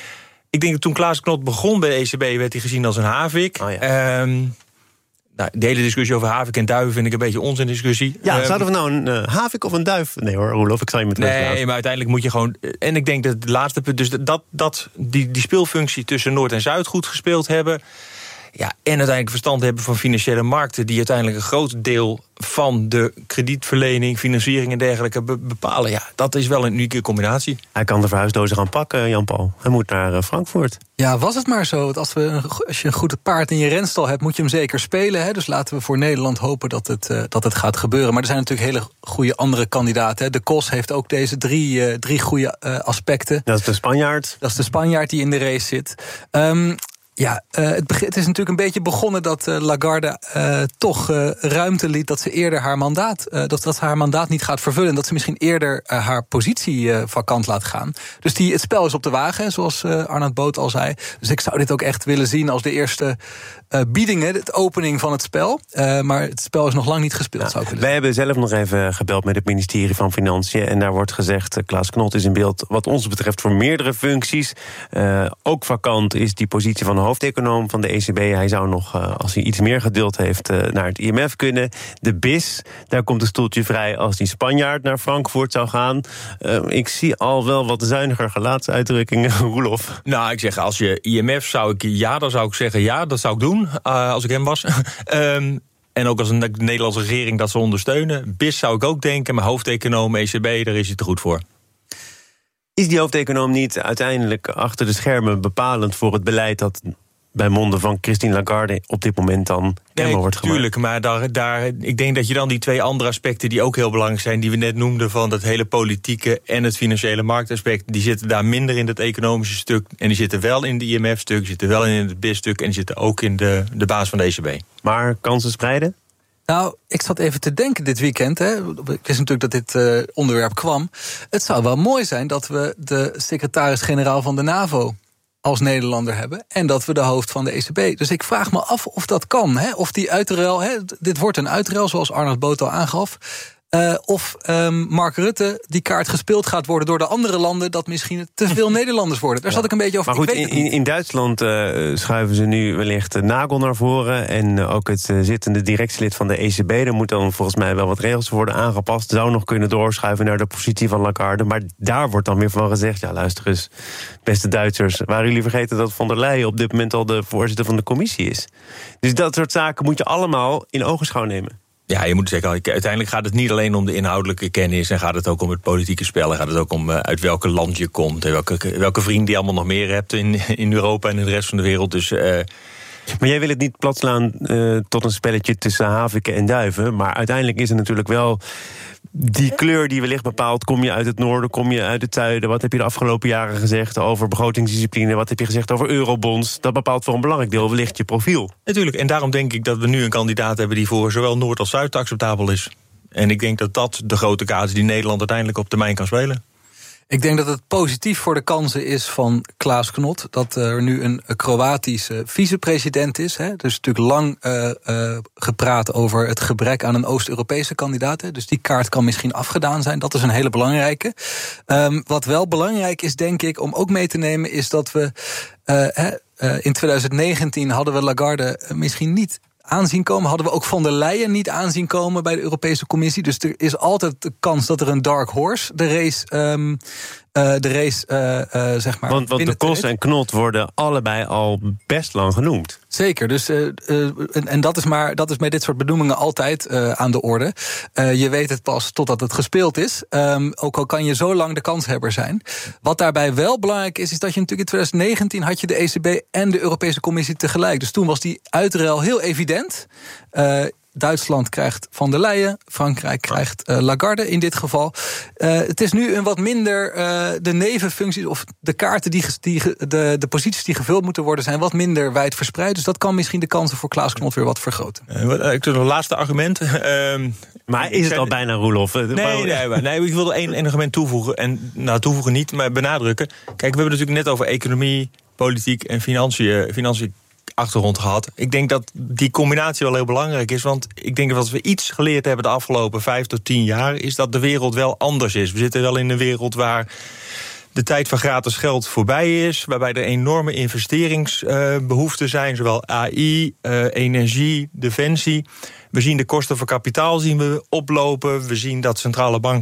Ik denk dat toen Klaas Knot begon bij de E C B, werd hij gezien als een havik. Oh ja. uh, Nou, de hele discussie over havik en duiven vind ik een beetje onzin discussie. Ja, uh, zouden we nou een uh, havik of een duif? Nee hoor, Roelof, ik zal je met Nee, laten. Maar uiteindelijk moet je gewoon. En ik denk dat het laatste punt, dus dat, dat die, die speelfunctie tussen Noord en Zuid goed gespeeld hebben. Ja, en uiteindelijk verstand hebben van financiële markten, die uiteindelijk een groot deel van de kredietverlening, financiering en dergelijke be- bepalen. Ja, dat is wel een unieke combinatie. Hij kan de verhuisdozen gaan pakken, Jan-Paul. Hij moet naar uh, Frankfurt. Ja, was het maar zo. Want als, we, als je een goed paard in je renstal hebt, moet je hem zeker spelen. Hè? Dus laten we voor Nederland hopen dat het, uh, dat het gaat gebeuren. Maar er zijn natuurlijk hele goede andere kandidaten. Hè? De Kos heeft ook deze drie, uh, drie goede uh, aspecten. Dat is de Spanjaard. Dat is de Spanjaard die in de race zit. Um, Ja, uh, het, begin, het is natuurlijk een beetje begonnen dat uh, Lagarde uh, toch uh, ruimte liet dat ze eerder haar mandaat, uh, dat, dat ze haar mandaat niet gaat vervullen. Dat ze misschien eerder uh, haar positie uh, vakant laat gaan. Dus die, het spel is op de wagen, zoals uh, Arnoud Boot al zei. Dus ik zou dit ook echt willen zien als de eerste uh, biedingen, de opening van het spel. Uh, maar het spel is nog lang niet gespeeld, nou, zou ik willen Wij hebben zelf nog even gebeld met het ministerie van Financiën. En daar wordt gezegd, uh, Klaas Knot is in beeld wat ons betreft voor meerdere functies. Uh, ook vakant is die positie van de hoofdeconoom van de E C B. Hij zou nog, uh, als hij iets meer geduld heeft, uh, naar het I M F kunnen. De B I S, daar komt een stoeltje vrij als die Spanjaard naar Frankfurt zou gaan. Uh, ik zie al wel wat zuiniger gelaatsuitdrukkingen, Roelof. Nou, ik zeg, als je I M F zou ik ja, dan zou ik zeggen ja, dat zou ik doen, uh, als ik hem was. um, En ook als een de Nederlandse regering dat ze ondersteunen. B I S zou ik ook denken, maar hoofdeconoom E C B, daar is hij te goed voor. Is die hoofdeconoom niet uiteindelijk achter de schermen bepalend voor het beleid dat bij monden van Christine Lagarde op dit moment dan kenbaar wordt gemaakt? Tuurlijk, maar daar, daar, ik denk dat je dan die twee andere aspecten die ook heel belangrijk zijn, die we net noemden, van dat hele politieke en het financiële marktaspect, die zitten daar minder in het economische stuk. En die zitten wel in de I M F-stuk, die zitten wel in het B I S-stuk en die zitten ook in de, de baas van de E C B. Maar kansen spreiden? Nou, ik zat even te denken dit weekend. Hè. Ik wist natuurlijk dat dit uh, onderwerp kwam. Het zou wel mooi zijn dat we de secretaris-generaal van de NAVO als Nederlander hebben en dat we de hoofd van de E C B. Dus ik vraag me af of dat kan. Hè? Of die uitruil, hè, dit wordt een uitruil zoals Arnoud Boot al aangaf. Uh, of um, Mark Rutte die kaart gespeeld gaat worden door de andere landen, dat misschien te veel Nederlanders worden. Daar ja. zat ik een beetje over. Maar goed, in, in Duitsland uh, schuiven ze nu wellicht uh, Nagel naar voren en uh, ook het uh, zittende directielid van de E C B. Er moeten dan volgens mij wel wat regels worden aangepast. Zou nog kunnen doorschuiven naar de positie van Lagarde. Maar daar wordt dan weer van gezegd, ja luister eens, beste Duitsers, waren jullie vergeten dat von der Leyen op dit moment al de voorzitter van de commissie is? Dus dat soort zaken moet je allemaal in ogenschouw nemen. Ja, je moet zeggen, uiteindelijk gaat het niet alleen om de inhoudelijke kennis en gaat het ook om het politieke spel en gaat het ook om uh, uit welke land je komt en welke, welke vrienden je allemaal nog meer hebt in, in Europa en in de rest van de wereld. Dus, uh, maar jij wil het niet platslaan uh, tot een spelletje tussen haviken en duiven, maar uiteindelijk is het natuurlijk wel die kleur die wellicht bepaalt, kom je uit het noorden, kom je uit het zuiden, wat heb je de afgelopen jaren gezegd over begrotingsdiscipline, wat heb je gezegd over eurobonds, dat bepaalt voor een belangrijk deel wellicht je profiel. Natuurlijk, en daarom denk ik dat we nu een kandidaat hebben die voor zowel Noord als Zuid acceptabel is. En ik denk dat dat de grote kaart is die Nederland uiteindelijk op termijn kan spelen. Ik denk dat het positief voor de kansen is van Klaas Knot dat er nu een Kroatische vicepresident is. Hè. Er is natuurlijk lang uh, uh, gepraat over het gebrek aan een Oost-Europese kandidaat. Hè. Dus die kaart kan misschien afgedaan zijn. Dat is een hele belangrijke. Um, wat wel belangrijk is, denk ik, om ook mee te nemen, is dat we uh, hè, uh, in twintig negentien hadden we Lagarde misschien niet aanzien komen. Hadden we ook von der Leyen niet aanzien komen bij de Europese Commissie. Dus er is altijd de kans dat er een dark horse de race, um, uh, de race uh, uh, zeg maar. Want, want de Kos en Knot worden allebei al best lang genoemd. Zeker, dus, uh, uh, en, en dat is maar dat is bij dit soort benoemingen altijd uh, aan de orde. Uh, je weet het pas totdat het gespeeld is. Um, ook al kan je zo lang de kanshebber zijn. Wat daarbij wel belangrijk is, is dat je natuurlijk in twintig negentien had je de E C B en de Europese Commissie tegelijk. Dus toen was die uitruil heel evident. Uh, Duitsland krijgt von der Leyen, Frankrijk krijgt uh, Lagarde in dit geval. Uh, het is nu een wat minder, uh, de nevenfuncties of de kaarten, die, die, de, de posities die gevuld moeten worden, zijn wat minder wijd verspreid. Dus dat kan misschien de kansen voor Klaas Knot weer wat vergroten. Uh, ik doe nog een laatste argument. Uh, maar is het al bijna, Roelof? Nee, nee, nee, nee, ik wilde één argument toevoegen. En nou, toevoegen niet, maar benadrukken. Kijk, we hebben het natuurlijk net over economie, politiek en financiën, financiën achtergrond gehad. Ik denk dat die combinatie wel heel belangrijk is, want ik denk dat wat we iets geleerd hebben de afgelopen vijf tot tien jaar, is dat de wereld wel anders is. We zitten wel in een wereld waar de tijd van gratis geld voorbij is, waarbij er enorme investeringsbehoeften uh, zijn, zowel A I, uh, energie, defensie. We zien de kosten voor kapitaal zien we oplopen. We zien dat centrale banken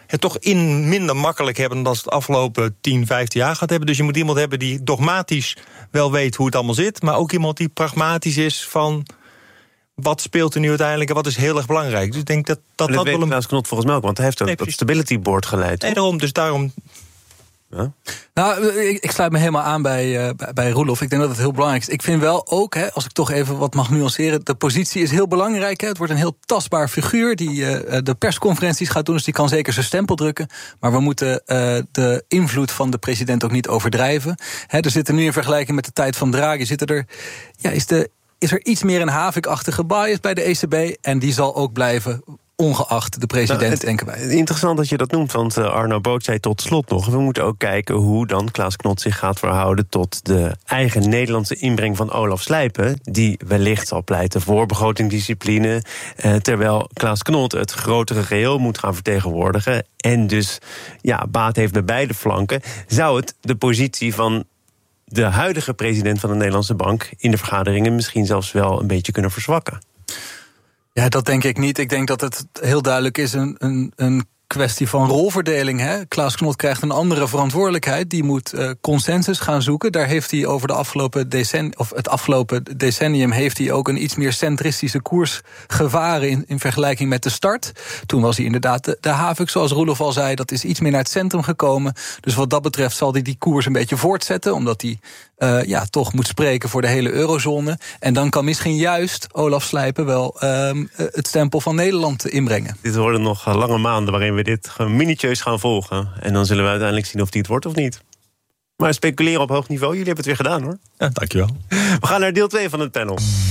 het toch in minder makkelijk hebben dan ze het afgelopen tien, vijftien jaar gaat hebben. Dus je moet iemand hebben die dogmatisch wel weet hoe het allemaal zit, maar ook iemand die pragmatisch is van wat speelt er nu uiteindelijk en wat is heel erg belangrijk. Dus ik denk dat dat, dat wel een Klaas Knot volgens mij ook, want hij heeft ook nee, dat Stability Board geleid. Nee, daarom, dus daarom. Ja? Nou, ik, ik sluit me helemaal aan bij, uh, bij, bij Roelof. Ik denk dat het heel belangrijk is. Ik vind wel ook, hè, als ik toch even wat mag nuanceren, de positie is heel belangrijk. Hè. Het wordt een heel tastbaar figuur die uh, de persconferenties gaat doen, dus die kan zeker zijn stempel drukken. Maar we moeten uh, de invloed van de president ook niet overdrijven. Hè, er zitten nu in vergelijking met de tijd van Draghi, zitten er, ja, is, de, is er iets meer een havikachtige bias bij de E C B en die zal ook blijven, ongeacht de president, nou, het, denken wij. Interessant dat je dat noemt, want uh, Arno Boot zei tot slot nog, we moeten ook kijken hoe dan Klaas Knot zich gaat verhouden tot de eigen Nederlandse inbreng van Olaf Slijpen, die wellicht zal pleiten voor begrotingsdiscipline, uh, terwijl Klaas Knot het grotere geheel moet gaan vertegenwoordigen en dus ja, baat heeft bij beide flanken. Zou het de positie van de huidige president van de Nederlandse Bank in de vergaderingen misschien zelfs wel een beetje kunnen verzwakken? Ja, dat denk ik niet. Ik denk dat het heel duidelijk is een, een, een kwestie van rolverdeling. Hè? Klaas Knot krijgt een andere verantwoordelijkheid. Die moet uh, consensus gaan zoeken. Daar heeft hij over de afgelopen decennium, of het afgelopen decennium heeft hij ook een iets meer centristische koers gevaren in, in vergelijking met de start. Toen was hij inderdaad de, de havik, zoals Roelof al zei. Dat is iets meer naar het centrum gekomen. Dus wat dat betreft zal hij die koers een beetje voortzetten, omdat hij Uh, ja, toch moet spreken voor de hele eurozone. En dan kan misschien juist Olaf Slijpen wel uh, het stempel van Nederland inbrengen. Dit worden nog lange maanden waarin we dit minutieus gaan volgen. En dan zullen we uiteindelijk zien of die het wordt of niet. Maar speculeren op hoog niveau, jullie hebben het weer gedaan, hoor. Ja, dankjewel. We gaan naar deel twee van het panel.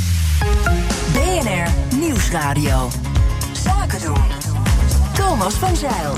B N R Nieuwsradio. Zaken doen. Thomas van Zijl.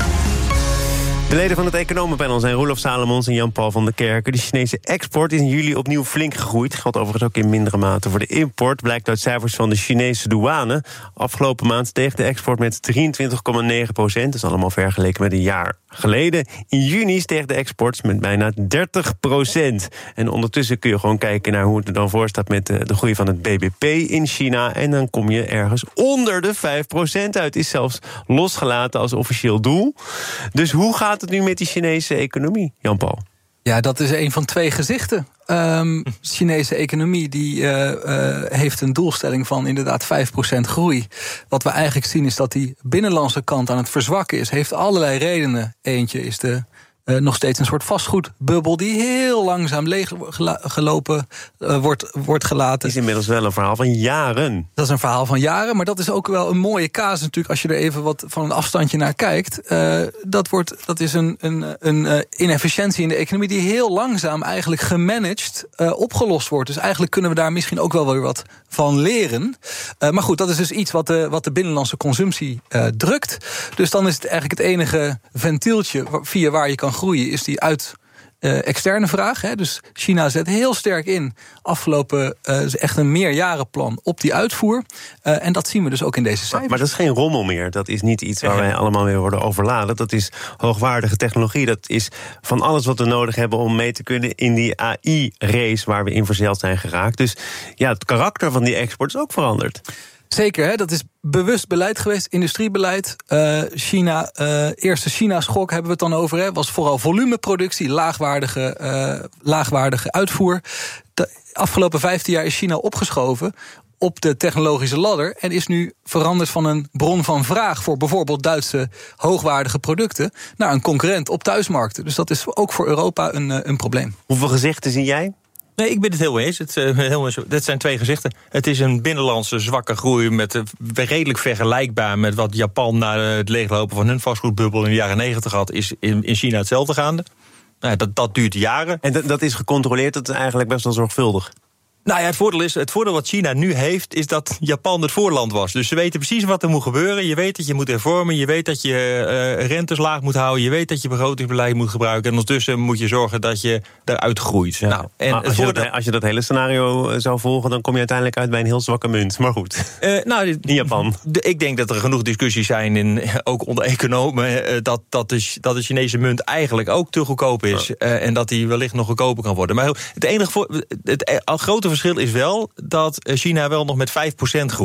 De leden van het economenpanel zijn Roelof Salomons en Jan-Paul van der Kerken. De Chinese export is in juli opnieuw flink gegroeid. Geldt overigens ook in mindere mate voor de import. Blijkt uit cijfers van de Chinese douane. Afgelopen maand steeg de export met drieëntwintig komma negen procent. Dat is allemaal vergeleken met een jaar geleden. In juni steeg de export met bijna dertig procent. En ondertussen kun je gewoon kijken naar hoe het er dan voor staat met de, de groei van het B B P in China. En dan kom je ergens onder de vijf procent uit. Is zelfs losgelaten als officieel doel. Dus hoe gaat het nu met die Chinese economie, Jan-Paul? Ja, dat is een van twee gezichten. Um, de Chinese economie die uh, uh, heeft een doelstelling van inderdaad vijf procent groei. Wat we eigenlijk zien is dat die binnenlandse kant aan het verzwakken is. Heeft allerlei redenen. Eentje is de Uh, nog steeds een soort vastgoedbubbel die heel langzaam leeggelopen uh, wordt, wordt gelaten. Het is inmiddels wel een verhaal van jaren. Dat is een verhaal van jaren, maar dat is ook wel een mooie casus natuurlijk als je er even wat van een afstandje naar kijkt. Uh, dat, wordt, dat is een, een, een uh, inefficiëntie in de economie die heel langzaam eigenlijk gemanaged uh, opgelost wordt. Dus eigenlijk kunnen we daar misschien ook wel weer wat van leren. Uh, maar goed, dat is dus iets wat de, wat de binnenlandse consumptie uh, drukt. Dus dan is het eigenlijk het enige ventieltje via waar je kan groeien, is die uit uh, externe vraag. Hè. Dus China zet heel sterk in. Afgelopen uh, is echt een meerjarenplan op die uitvoer. Uh, en dat zien we dus ook in deze cijfers. Maar, maar dat is geen rommel meer. Dat is niet iets waar wij allemaal mee worden overladen. Dat is hoogwaardige technologie. Dat is van alles wat we nodig hebben om mee te kunnen in die A I-race waar we in verzeild zijn geraakt. Dus ja, het karakter van die export is ook veranderd. Zeker, hè? Dat is bewust beleid geweest, industriebeleid. Uh, China, uh, eerste China-schok hebben we het dan over. Hè? Was vooral volumeproductie, laagwaardige, uh, laagwaardige uitvoer. De afgelopen vijftien jaar is China opgeschoven op de technologische ladder en is nu veranderd van een bron van vraag voor bijvoorbeeld Duitse hoogwaardige producten naar een concurrent op thuismarkten. Dus dat is ook voor Europa een, een probleem. Hoeveel gezichten zie jij? Nee, ik ben het heel eens. Het, uh, heel, dit zijn twee gezichten. Het is een binnenlandse zwakke groei met uh, redelijk vergelijkbaar met wat Japan na het leeglopen van hun vastgoedbubbel in de jaren negentig had, is in, in China hetzelfde gaande. Nou, dat, dat duurt jaren. En dat, dat is gecontroleerd, dat is eigenlijk best wel zorgvuldig. Nou ja, het voordeel, is, het voordeel wat China nu heeft, is dat Japan het voorland was. Dus ze weten precies wat er moet gebeuren. Je weet dat je moet hervormen, je weet dat je uh, rentes laag moet houden, je weet dat je begrotingsbeleid moet gebruiken. En ondertussen moet je zorgen dat je eruit groeit. Ja. Nou, en als, je dat, als je dat hele scenario zou volgen, dan kom je uiteindelijk uit bij een heel zwakke munt. Maar goed, uh, nou, in Japan. De, ik denk dat er genoeg discussies zijn, in, ook onder economen, uh, dat, dat, de, dat de Chinese munt eigenlijk ook te goedkoop is. Ja. Uh, en dat die wellicht nog goedkoper kan worden. Maar het enige voor, het, het grote verschil is wel dat China wel nog met vijf procent groeit.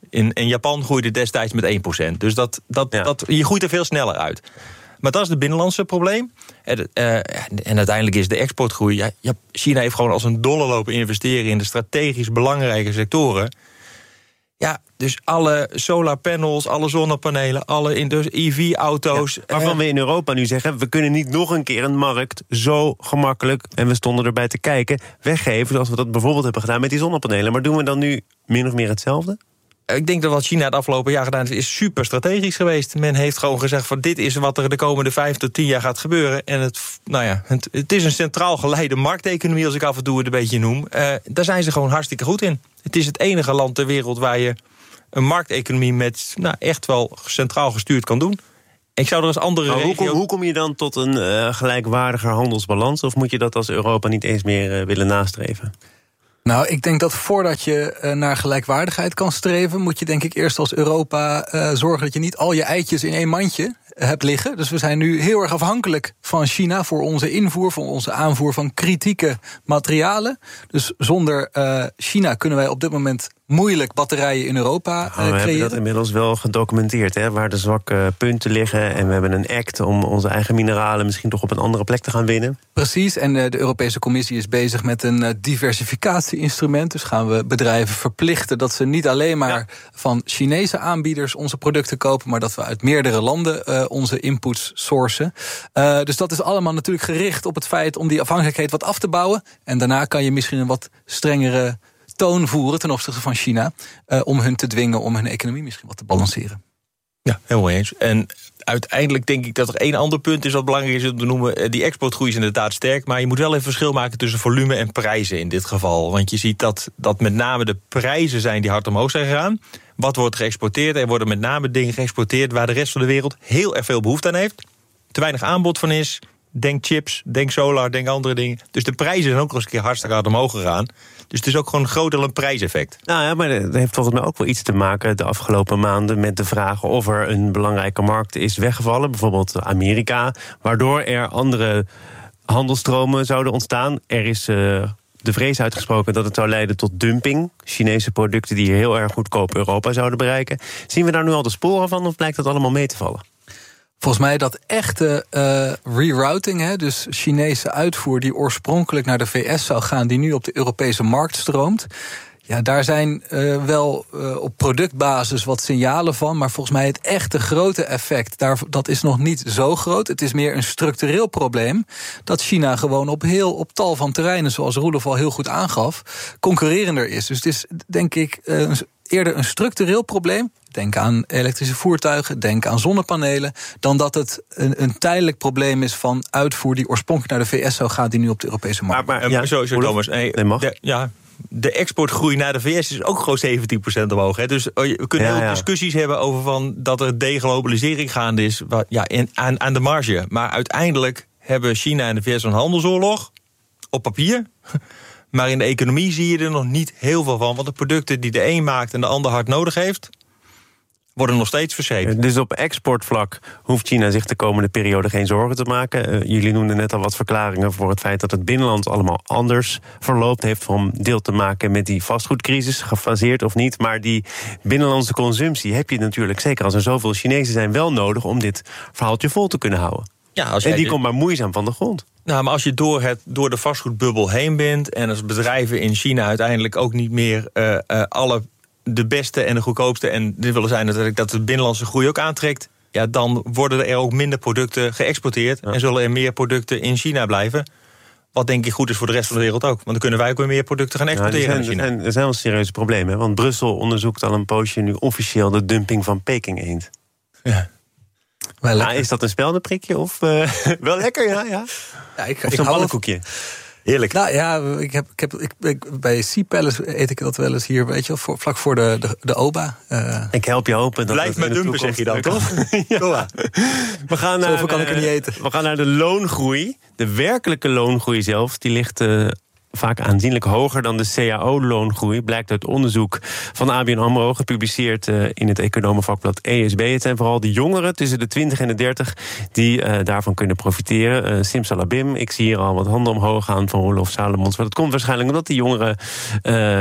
In, in Japan groeide destijds met één procent. Dus dat, dat, ja. dat, je groeit er veel sneller uit. Maar dat is het binnenlandse probleem. En, uh, en uiteindelijk is de exportgroei... Ja, ja, China heeft gewoon als een dolle lopen investeren... in de strategisch belangrijke sectoren. Ja, dus alle solarpanels, alle zonnepanelen... alle E V-auto's... Ja, waarvan uh, we in Europa nu zeggen... we kunnen niet nog een keer een markt zo gemakkelijk... en we stonden erbij te kijken, weggeven... zoals we dat bijvoorbeeld hebben gedaan met die zonnepanelen. Maar doen we dan nu min of meer hetzelfde? Ik denk dat wat China het afgelopen jaar gedaan heeft... is super strategisch geweest. Men heeft gewoon gezegd van dit is wat er de komende vijf tot tien jaar gaat gebeuren. En het, nou ja, het, het is een centraal geleide markteconomie... als ik af en toe het een beetje noem. Uh, daar zijn ze gewoon hartstikke goed in. Het is het enige land ter wereld waar je een markteconomie... met nou, echt wel centraal gestuurd kan doen. Ik zou er als andere regio... hoe, kom, hoe kom je dan tot een uh, gelijkwaardiger handelsbalans? Of moet je dat als Europa niet eens meer uh, willen nastreven? Nou, ik denk dat voordat je uh, naar gelijkwaardigheid kan streven... moet je denk ik eerst als Europa uh, zorgen dat je niet al je eitjes in één mandje hebt liggen. Dus we zijn nu heel erg afhankelijk van China... voor onze invoer, voor onze aanvoer van kritieke materialen. Dus zonder uh, China kunnen wij op dit moment... moeilijk batterijen in Europa uh, creëren. We hebben dat inmiddels wel gedocumenteerd, hè, waar de zwakke punten liggen. En we hebben een act om onze eigen mineralen... misschien toch op een andere plek te gaan winnen. Precies, en uh, de Europese Commissie is bezig met een uh, diversificatie-instrument. Dus gaan we bedrijven verplichten dat ze niet alleen maar... Ja. van Chinese aanbieders onze producten kopen... maar dat we uit meerdere landen uh, onze inputs sourcen. Uh, dus dat is allemaal natuurlijk gericht op het feit... om die afhankelijkheid wat af te bouwen. En daarna kan je misschien een wat strengere... toon voeren ten opzichte van China... Uh, om hun te dwingen om hun economie misschien wat te balanceren. Ja, helemaal eens. En uiteindelijk denk ik dat er één ander punt is... wat belangrijk is om te noemen. Die exportgroei is inderdaad sterk... maar je moet wel even verschil maken tussen volume en prijzen in dit geval. Want je ziet dat, dat met name de prijzen zijn die hard omhoog zijn gegaan. Wat wordt geëxporteerd? Er worden met name dingen geëxporteerd... waar de rest van de wereld heel erg veel behoefte aan heeft. Te weinig aanbod van is... Denk chips, denk solar, denk andere dingen. Dus de prijzen zijn ook nog eens een keer hartstikke hard omhoog gegaan. Dus het is ook gewoon een groot deel een prijseffect. Nou ja, maar dat heeft volgens mij ook wel iets te maken... de afgelopen maanden met de vraag of er een belangrijke markt is weggevallen. Bijvoorbeeld Amerika, waardoor er andere handelstromen zouden ontstaan. Er is... Uh, de vrees uitgesproken dat het zou leiden tot dumping. Chinese producten die hier heel erg goedkoop Europa zouden bereiken. Zien we daar nu al de sporen van of blijkt dat allemaal mee te vallen? Volgens mij dat echte uh, rerouting, hè, dus Chinese uitvoer... die oorspronkelijk naar de V S zou gaan... die nu op de Europese markt stroomt... ja, daar zijn uh, wel uh, op productbasis wat signalen van... maar volgens mij het echte grote effect, daar, dat is nog niet zo groot. Het is meer een structureel probleem... dat China gewoon op heel op tal van terreinen... zoals Roelof al heel goed aangaf, concurrerender is. Dus het is, denk ik, uh, eerder een structureel probleem... Denk aan elektrische voertuigen, denk aan zonnepanelen... dan dat het een, een tijdelijk probleem is van uitvoer... die oorspronkelijk naar de V S zou gaan... die nu op de Europese markt. Maar, maar ja, zo, zo Thomas. Nee, nee, mag. De, ja, de exportgroei naar de V S is ook gewoon zeventien procent omhoog. Hè. Dus we kunnen ja, ook ja. discussies hebben over van dat er deglobalisering gaande is... Wat, ja, in, aan, aan de marge. Maar uiteindelijk hebben China en de V S een handelsoorlog... op papier... maar in de economie zie je er nog niet heel veel van... want de producten die de een maakt en de ander hard nodig heeft... worden nog steeds verscheept. Dus op exportvlak hoeft China zich de komende periode geen zorgen te maken. Uh, jullie noemden net al wat verklaringen voor het feit dat het binnenland allemaal anders verloopt. Heeft om deel te maken met die vastgoedcrisis, gefaseerd of niet. Maar die binnenlandse consumptie heb je natuurlijk, zeker als er zoveel Chinezen zijn, wel nodig om dit verhaaltje vol te kunnen houden. Ja, als en die de... komt maar moeizaam van de grond. Nou, maar als je door, het, door de vastgoedbubbel heen bent... en als bedrijven in China uiteindelijk ook niet meer uh, uh, alle... de beste en de goedkoopste, en dit willen zijn natuurlijk dat de binnenlandse groei ook aantrekt... ja, dan worden er ook minder producten geëxporteerd... Ja. en zullen er meer producten in China blijven. Wat denk ik goed is voor de rest van de wereld ook. Want dan kunnen wij ook weer meer producten gaan exporteren ja, zijn, in China. Er zijn, er zijn wel serieuze problemen, want Brussel onderzoekt al een poosje nu officieel... de dumping van Peking-eend. Ja. Nou, is dat een speldenprikje of uh, wel lekker, ja? ja. ja ik, of zo'n pannenkoekje? Heerlijk. Nou ja, ik heb, ik heb, ik, ik, bij Sea Palace eet ik dat wel eens hier, weet je wel, voor, vlak voor de, de, de O B A. Uh, ik help je hopen. Dat Blijf met dumpen, zeg je dan, toch? ja. We gaan naar, Zoveel kan ik er niet eten. We gaan naar de loongroei. De werkelijke loongroei zelf, die ligt... Uh, vaak aanzienlijk hoger dan de C A O-loongroei... blijkt uit onderzoek van A B N AMRO... gepubliceerd uh, in het economenvakblad E S B. Het zijn vooral de jongeren tussen de twintig en de dertig... die uh, daarvan kunnen profiteren. Uh, Simsalabim, ik zie hier al wat handen omhoog gaan... van Roelof Salomons. Maar dat komt waarschijnlijk omdat die jongeren... Uh,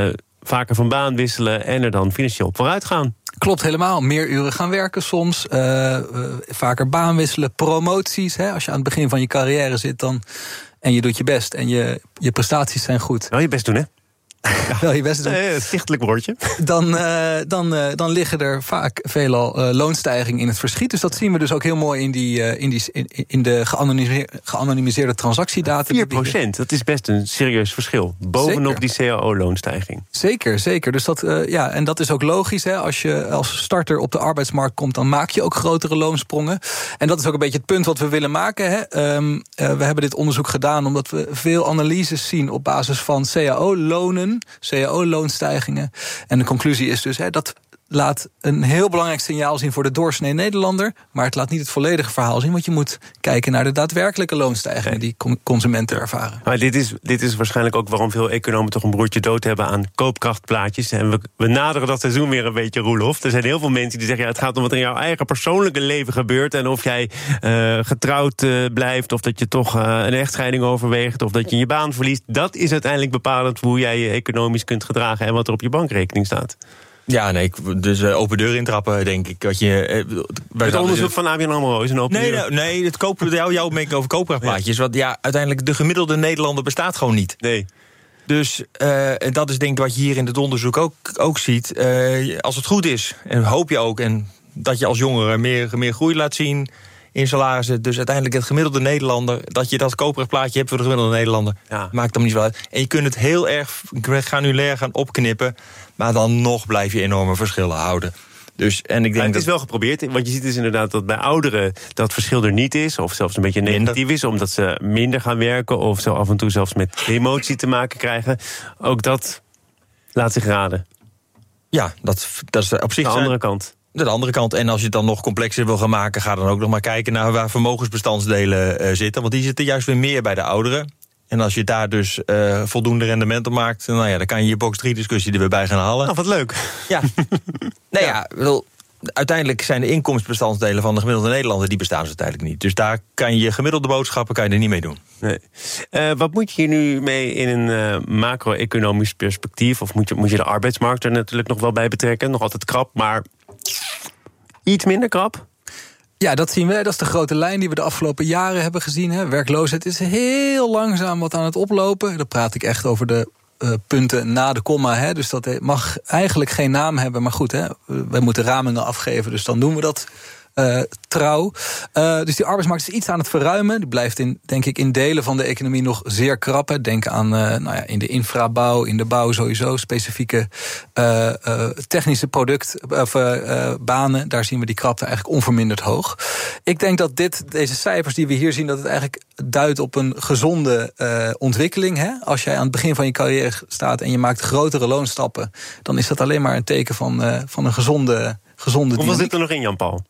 vaker van baan wisselen en er dan financieel op vooruit gaan. Klopt helemaal. Meer uren gaan werken soms. Uh, uh, vaker baan wisselen. Promoties. Hè. Als je aan het begin van je carrière zit dan, en je doet je best en je, je prestaties zijn goed. Wel je best doen, hè? Ja, wel je best doen. Een stichtelijk woordje. Dan, uh, dan, uh, dan liggen er vaak veelal uh, loonstijgingen in het verschiet. Dus dat zien we dus ook heel mooi in, die, uh, in, die, in, in de geanonimiseerde, geanonimiseerde transactiedata. vier procent, dat is best een serieus verschil. Bovenop Zeker. die C A O-loonstijging. Zeker, zeker. Dus dat, uh, ja, en dat is ook logisch. Hè. Als je als starter op de arbeidsmarkt komt, dan maak je ook grotere loonsprongen. En dat is ook een beetje het punt wat we willen maken. Hè. Um, uh, we hebben dit onderzoek gedaan omdat we veel analyses zien op basis van C A O-lonen. C A O-loonstijgingen. En de conclusie is dus, hè, dat laat een heel belangrijk signaal zien voor de doorsnee Nederlander, maar het laat niet het volledige verhaal zien, want je moet kijken naar de daadwerkelijke loonstijgingen die consumenten ervaren. Maar dit is, dit is waarschijnlijk ook waarom veel economen toch een broertje dood hebben aan koopkrachtplaatjes. En we, we naderen dat seizoen weer een beetje, Roelof. Er zijn heel veel mensen die zeggen, ja, het gaat om wat er in jouw eigen persoonlijke leven gebeurt en of jij uh, getrouwd uh, blijft, of dat je toch uh, een echtscheiding overweegt, of dat je je baan verliest. Dat is uiteindelijk bepalend hoe jij je economisch kunt gedragen en wat er op je bankrekening staat. Ja, nee, dus uh, open deur intrappen, denk ik. Wat je, uh, het onderzoek dus van A B N AMRO is een open nee, deur. Nou, nee, het kopen, jou, jouw opmerking over koopkrachtplaatjes. Ja. Want ja, uiteindelijk, de gemiddelde Nederlander bestaat gewoon niet. Nee. Dus uh, dat is denk ik wat je hier in het onderzoek ook, ook ziet. Uh, als het goed is, en hoop je ook, en dat je als jongere meer, meer groei laat zien in salarissen. Dus uiteindelijk het gemiddelde Nederlander, dat je dat koopkrachtplaatje hebt voor de gemiddelde Nederlander, ja. Maakt hem niet zo uit. En je kunt het heel erg granulair gaan opknippen, maar dan nog blijf je enorme verschillen houden. Dus, en ik denk ja, het dat is wel geprobeerd, want je ziet dus inderdaad dat bij ouderen dat verschil er niet is, of zelfs een beetje negatief minder. is, omdat ze minder gaan werken, of zo af en toe zelfs met emotie te maken krijgen. Ook dat laat zich raden. Ja, dat, dat is op zich de andere kant. De andere kant. En als je het dan nog complexer wil gaan maken, ga dan ook nog maar kijken naar waar vermogensbestandsdelen uh, zitten. Want die zitten juist weer meer bij de ouderen. En als je daar dus uh, voldoende rendement op maakt, nou ja, dan kan je je box drie discussie er weer bij gaan halen. Nou, wat leuk. Ja. nou ja, wel, uiteindelijk zijn de inkomensbestandsdelen van de gemiddelde Nederlander, die bestaan ze uiteindelijk niet. Dus daar kan je gemiddelde boodschappen kan je er niet mee doen. Nee. Uh, wat moet je hier nu mee in een uh, macro-economisch perspectief? Of moet je, moet je de arbeidsmarkt er natuurlijk nog wel bij betrekken? Nog altijd krap, maar iets minder krap? Ja, dat zien we. Dat is de grote lijn die we de afgelopen jaren hebben gezien. Hè. Werkloosheid is heel langzaam wat aan het oplopen. Dan praat ik echt over de uh, punten na de komma. Hè. Dus dat mag eigenlijk geen naam hebben. Maar goed, hè, wij moeten ramingen afgeven, dus dan doen we dat Uh, trouw. Uh, dus die arbeidsmarkt is iets aan het verruimen. Die blijft in, denk ik, in delen van de economie nog zeer krap. Hè. Denk aan uh, nou ja, in de infrabouw, in de bouw sowieso, specifieke uh, uh, technische product, of, uh, uh, banen. Daar zien we die krapte eigenlijk onverminderd hoog. Ik denk dat dit, deze cijfers die we hier zien, dat het eigenlijk duidt op een gezonde uh, ontwikkeling. Hè. Als jij aan het begin van je carrière staat en je maakt grotere loonstappen, dan is dat alleen maar een teken van, uh, van een gezonde, gezonde Hoeveel zit er nog in, Jan-Paul?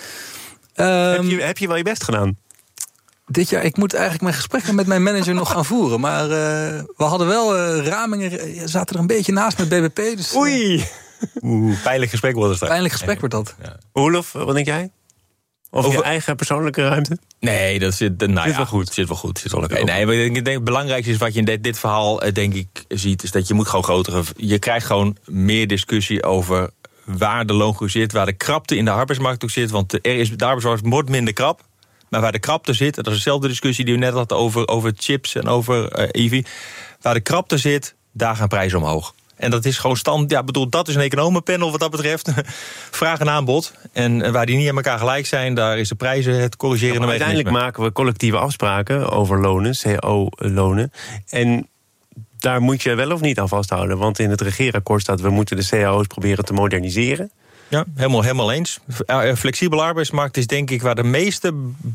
Um, heb, je, heb je wel je best gedaan? Dit jaar, ik moet eigenlijk mijn gesprekken met mijn manager nog gaan voeren. Maar uh, we hadden wel uh, ramingen, zaten er een beetje naast met B B P. Dus, uh, Oei! Oeh, pijnlijk gesprek wordt het. Pijnlijk gesprek wordt dat. Ja. Roelof, wat denk jij? Of Over je eigen persoonlijke ruimte? Nee, dat zit, nou zit ja, wel goed. Zit wel goed. Zit wel oké. Nee, maar ik denk het belangrijkste is wat je in dit, dit verhaal denk ik ziet, is dat je moet gewoon grotere. Je krijgt gewoon meer discussie over waar de loongroei zit, waar de krapte in de arbeidsmarkt ook zit. Want er is, de arbeidsmarkt wordt minder krap. Maar waar de krapte zit, dat is dezelfde discussie die we net hadden over, over chips en over uh, E V. Waar de krapte zit, daar gaan prijzen omhoog. En dat is gewoon stand. Ja, bedoel, dat is een economenpanel wat dat betreft. Vraag en aanbod. En waar die niet aan elkaar gelijk zijn, daar is de prijzen het corrigerende ja, uiteindelijk maken we collectieve afspraken over lonen, C A O-lonen. En daar moet je wel of niet aan vasthouden. Want in het regeerakkoord staat, we moeten de C A O's proberen te moderniseren. Ja, helemaal, helemaal eens. Flexibele arbeidsmarkt is denk ik waar de meeste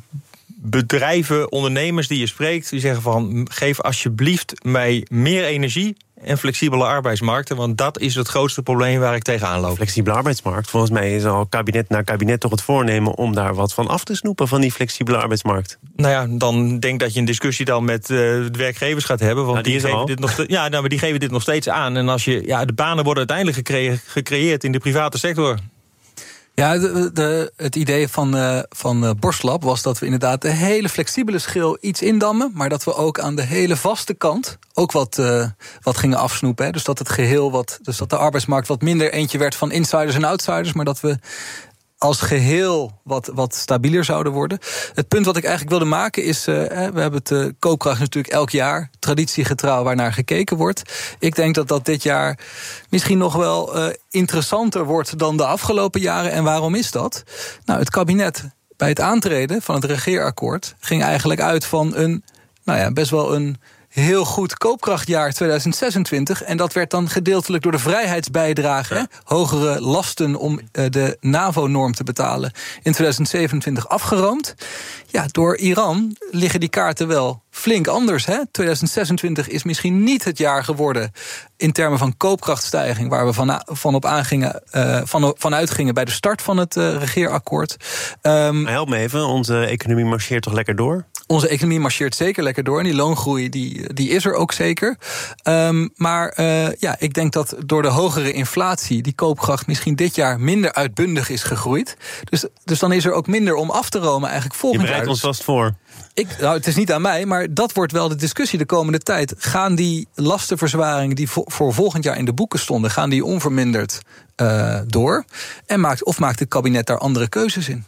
bedrijven, ondernemers die je spreekt, die zeggen van, geef alsjeblieft mij meer energie en flexibele arbeidsmarkten, want dat is het grootste probleem waar ik tegenaan loop. Flexibele arbeidsmarkt, volgens mij is al kabinet na kabinet toch het voornemen om daar wat van af te snoepen, van die flexibele arbeidsmarkt. Nou ja, dan denk dat je een discussie dan met uh, de werkgevers gaat hebben, want nou, die, die, geven dit nog steeds, ja, nou, maar die geven dit nog steeds aan. En als je, ja, de banen worden uiteindelijk gecreë- gecreëerd in de private sector. Ja, de, de, het idee van, uh, van uh, Borstlab was dat we inderdaad de hele flexibele schil iets indammen, maar dat we ook aan de hele vaste kant ook wat, uh, wat gingen afsnoepen. Hè. Dus dat het geheel wat, dus dat de arbeidsmarkt wat minder eentje werd van insiders en outsiders, maar dat we als geheel wat, wat stabieler zouden worden. Het punt wat ik eigenlijk wilde maken is, uh, we hebben het uh, koopkracht natuurlijk elk jaar, traditiegetrouw waarnaar gekeken wordt. Ik denk dat dat dit jaar misschien nog wel uh, interessanter wordt dan de afgelopen jaren. En waarom is dat? Nou, het kabinet bij het aantreden van het regeerakkoord ging eigenlijk uit van een, nou ja, best wel een heel goed koopkrachtjaar tweeduizend zesentwintig. En dat werd dan gedeeltelijk door de vrijheidsbijdrage, ja. hogere lasten om uh, de NAVO-norm te betalen, in tweeduizend zevenentwintig afgeroomd. Ja, door Iran liggen die kaarten wel flink anders. Hè? tweeduizend zesentwintig is misschien niet het jaar geworden in termen van koopkrachtstijging waar we van, van op aangingen, uh, van, van uitgingen bij de start van het uh, regeerakkoord. Um, Help me even, onze economie marcheert toch lekker door? Onze economie marcheert zeker lekker door en die loongroei die, die is er ook zeker. Um, maar uh, ja, ik denk dat door de hogere inflatie die koopkracht misschien dit jaar minder uitbundig is gegroeid. Dus, dus dan is er ook minder om af te romen eigenlijk volgend jaar. Je bereidt ons vast voor. Ik, nou, het is niet aan mij, maar dat wordt wel de discussie de komende tijd. Gaan die lastenverzwaringen die vo- voor volgend jaar in de boeken stonden, gaan die onverminderd uh, door? En maakt, of maakt het kabinet daar andere keuzes in?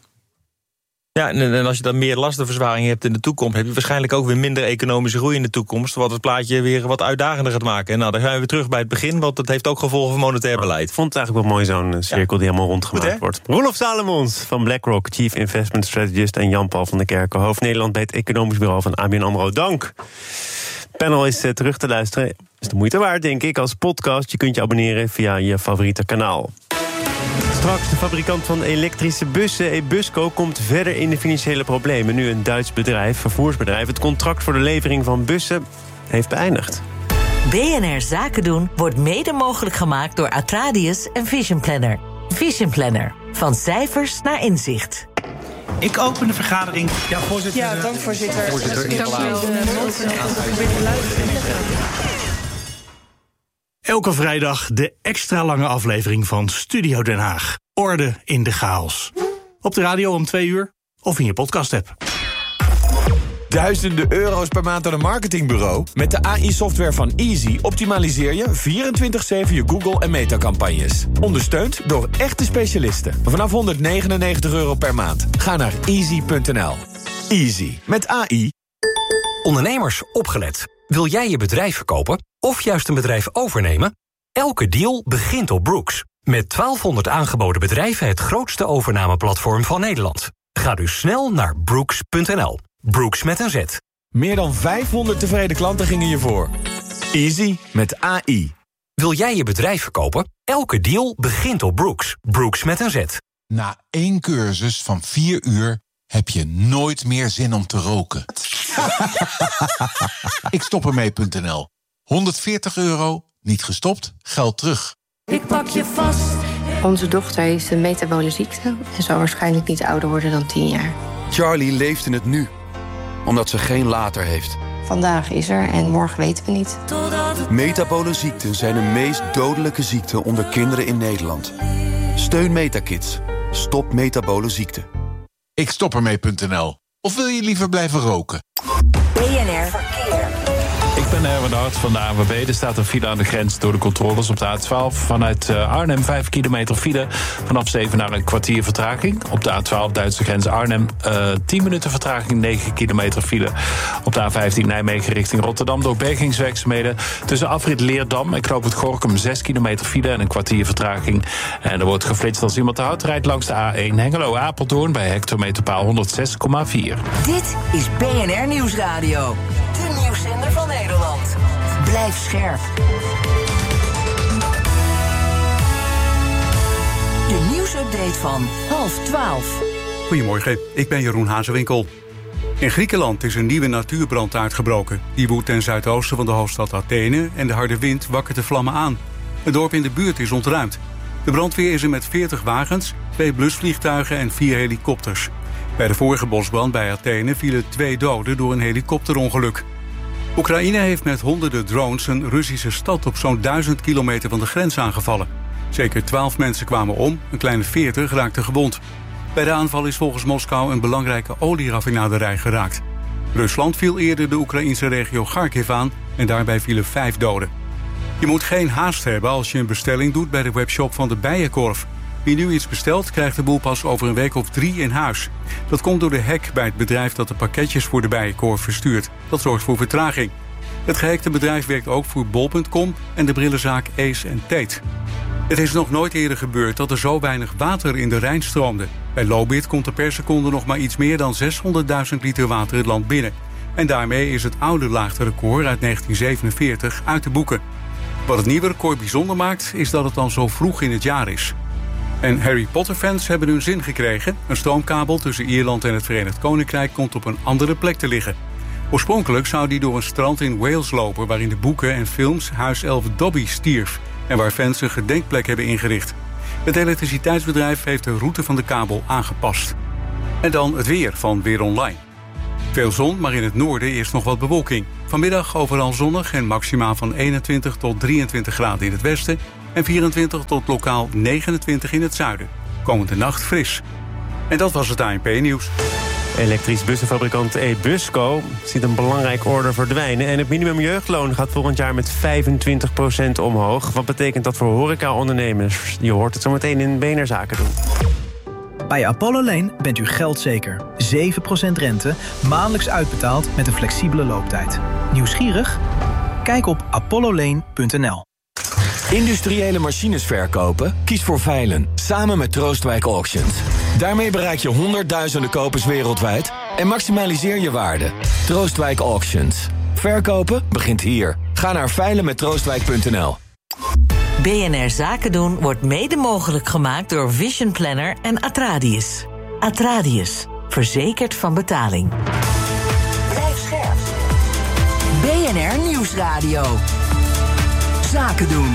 Ja, en als je dan meer lastenverzwaring hebt in de toekomst, heb je waarschijnlijk ook weer minder economische groei in de toekomst, wat het plaatje weer wat uitdagender gaat maken. En nou, dan zijn we weer terug bij het begin, want dat heeft ook gevolgen voor monetair beleid. Ik vond het eigenlijk wel mooi, zo'n cirkel die helemaal rondgemaakt Goed, wordt. Roelof Salomons van BlackRock, Chief Investment Strategist, en Jan-Paul van der Kerken, hoofd Nederland bij het Economisch Bureau van A B N AMRO. Dank. Het panel is uh, terug te luisteren. Is de moeite waard, denk ik, als podcast. Je kunt je abonneren via je favoriete kanaal. Straks, de fabrikant van elektrische bussen, Ebusco, komt verder in de financiële problemen. Nu een Duits bedrijf, vervoersbedrijf, het contract voor de levering van bussen heeft beëindigd. B N R Zaken doen wordt mede mogelijk gemaakt door Atradius en Vision Planner. Vision Planner, van cijfers naar inzicht. Ik open de vergadering. Ja, voorzitter. Ja, dank voorzitter. Voorzitter, Dank u wel. Elke vrijdag de extra lange aflevering van Studio Den Haag. Orde in de chaos. Op de radio om twee uur of in je podcast-app. Duizenden euro's per maand aan een marketingbureau? Met de A I-software van Easy optimaliseer je vierentwintig zeven je Google- en Meta-campagnes. Ondersteund door echte specialisten. Vanaf honderdnegenennegentig euro per maand. Ga naar easy punt n l. Easy, met A I. Ondernemers, opgelet. Wil jij je bedrijf verkopen of juist een bedrijf overnemen? Elke deal begint op Brooks. Met twaalfhonderd aangeboden bedrijven het grootste overnameplatform van Nederland. Ga dus snel naar brooks punt n l. Brooks met een Z. Meer dan vijfhonderd tevreden klanten gingen je voor. Easy met A I. Wil jij je bedrijf verkopen? Elke deal begint op Brooks. Brooks met een Z. Na één cursus van vier uur heb je nooit meer zin om te roken. Ik stop ermee punt n l. honderdveertig euro, niet gestopt, geld terug. Ik pak je vast. Onze dochter heeft een metabole ziekte en zal waarschijnlijk niet ouder worden dan tien jaar. Charlie leeft in het nu, omdat ze geen later heeft. Vandaag is er en morgen weten we niet. Metabole ziekten zijn de meest dodelijke ziekten onder kinderen in Nederland. Steun Metakids. Stop metabole ziekte. Ik stop ermee punt n l. Of wil je liever blijven roken? B N R Verkeer. Ik ben Erwin Hart van de A N W B. Er staat een file aan de grens door de controles op de A twaalf. Vanuit Arnhem vijf kilometer file. Vanaf zeven naar een kwartier vertraging. Op de A twaalf Duitse grens Arnhem uh, tien minuten vertraging, negen kilometer file. Op de A vijftien Nijmegen richting Rotterdam door bergingswerkzaamheden. Tussen afrit Leerdam en knooppunt Gorinchem zes kilometer file en een kwartier vertraging. En er wordt geflitst als iemand te hard rijdt langs de A één Hengelo-Apeldoorn bij hectometerpaal honderdzes komma vier. Dit is B N R Nieuwsradio. De nieuwszender van Nederland. Blijf scherp. De nieuwsupdate van half twaalf. Goedemorgen, ik ben Jeroen Hazewinkel. In Griekenland is een nieuwe natuurbrand uitgebroken. Die woedt ten zuidoosten van de hoofdstad Athene en de harde wind wakkert de vlammen aan. Het dorp in de buurt is ontruimd. De brandweer is er met veertig wagens, twee blusvliegtuigen en vier helikopters. Bij de vorige bosbrand bij Athene vielen twee doden door een helikopterongeluk. Oekraïne heeft met honderden drones een Russische stad op zo'n duizend kilometer van de grens aangevallen. Zeker twaalf mensen kwamen om, een kleine veertig raakten gewond. Bij de aanval is volgens Moskou een belangrijke olieraffinaderij geraakt. Rusland viel eerder de Oekraïnse regio Kharkiv aan en daarbij vielen vijf doden. Je moet geen haast hebben als je een bestelling doet bij de webshop van de Bijenkorf. Wie nu iets bestelt, krijgt de boel pas over een week of drie in huis. Dat komt door de hack bij het bedrijf dat de pakketjes voor de Bijenkorf verstuurt. Dat zorgt voor vertraging. Het gehackte bedrijf werkt ook voor bol punt com en de brillenzaak Ace en Tate. Het is nog nooit eerder gebeurd dat er zo weinig water in de Rijn stroomde. Bij Lobit komt er per seconde nog maar iets meer dan zeshonderdduizend liter water het land binnen. En daarmee is het oude laagterecord uit negentien zevenenveertig uit te boeken. Wat het nieuwe record bijzonder maakt, is dat het dan zo vroeg in het jaar is. En Harry Potter-fans hebben hun zin gekregen. Een stroomkabel tussen Ierland en het Verenigd Koninkrijk komt op een andere plek te liggen. Oorspronkelijk zou die door een strand in Wales lopen, waarin de boeken en films huiself Dobby stierf en waar fans een gedenkplek hebben ingericht. Het elektriciteitsbedrijf heeft de route van de kabel aangepast. En dan het weer van Weer Online. Veel zon, maar in het noorden eerst nog wat bewolking. Vanmiddag overal zonnig en maxima van eenentwintig tot drieëntwintig graden in het westen en vierentwintig tot lokaal negenentwintig in het zuiden. Komende nacht fris. En dat was het A N P-nieuws. Elektrisch bussenfabrikant Ebusco ziet een belangrijke order verdwijnen. En het minimumjeugdloon gaat volgend jaar met vijfentwintig procent omhoog. Wat betekent dat voor horeca-ondernemers? Je hoort het zo meteen in B N R Zaken doen. Bij Apollo Lane bent u geldzeker. zeven procent rente, maandelijks uitbetaald met een flexibele looptijd. Nieuwsgierig? Kijk op apollo lane punt n l. Industriële machines verkopen? Kies voor Veilen, samen met Troostwijk Auctions. Daarmee bereik je honderdduizenden kopers wereldwijd en maximaliseer je waarde. Troostwijk Auctions. Verkopen begint hier. Ga naar veilen met troostwijk punt n l. B N R Zaken doen wordt mede mogelijk gemaakt door Vision Planner en Atradius. Atradius, verzekerd van betaling. Blijf scherp. B N R Nieuwsradio. Zaken doen.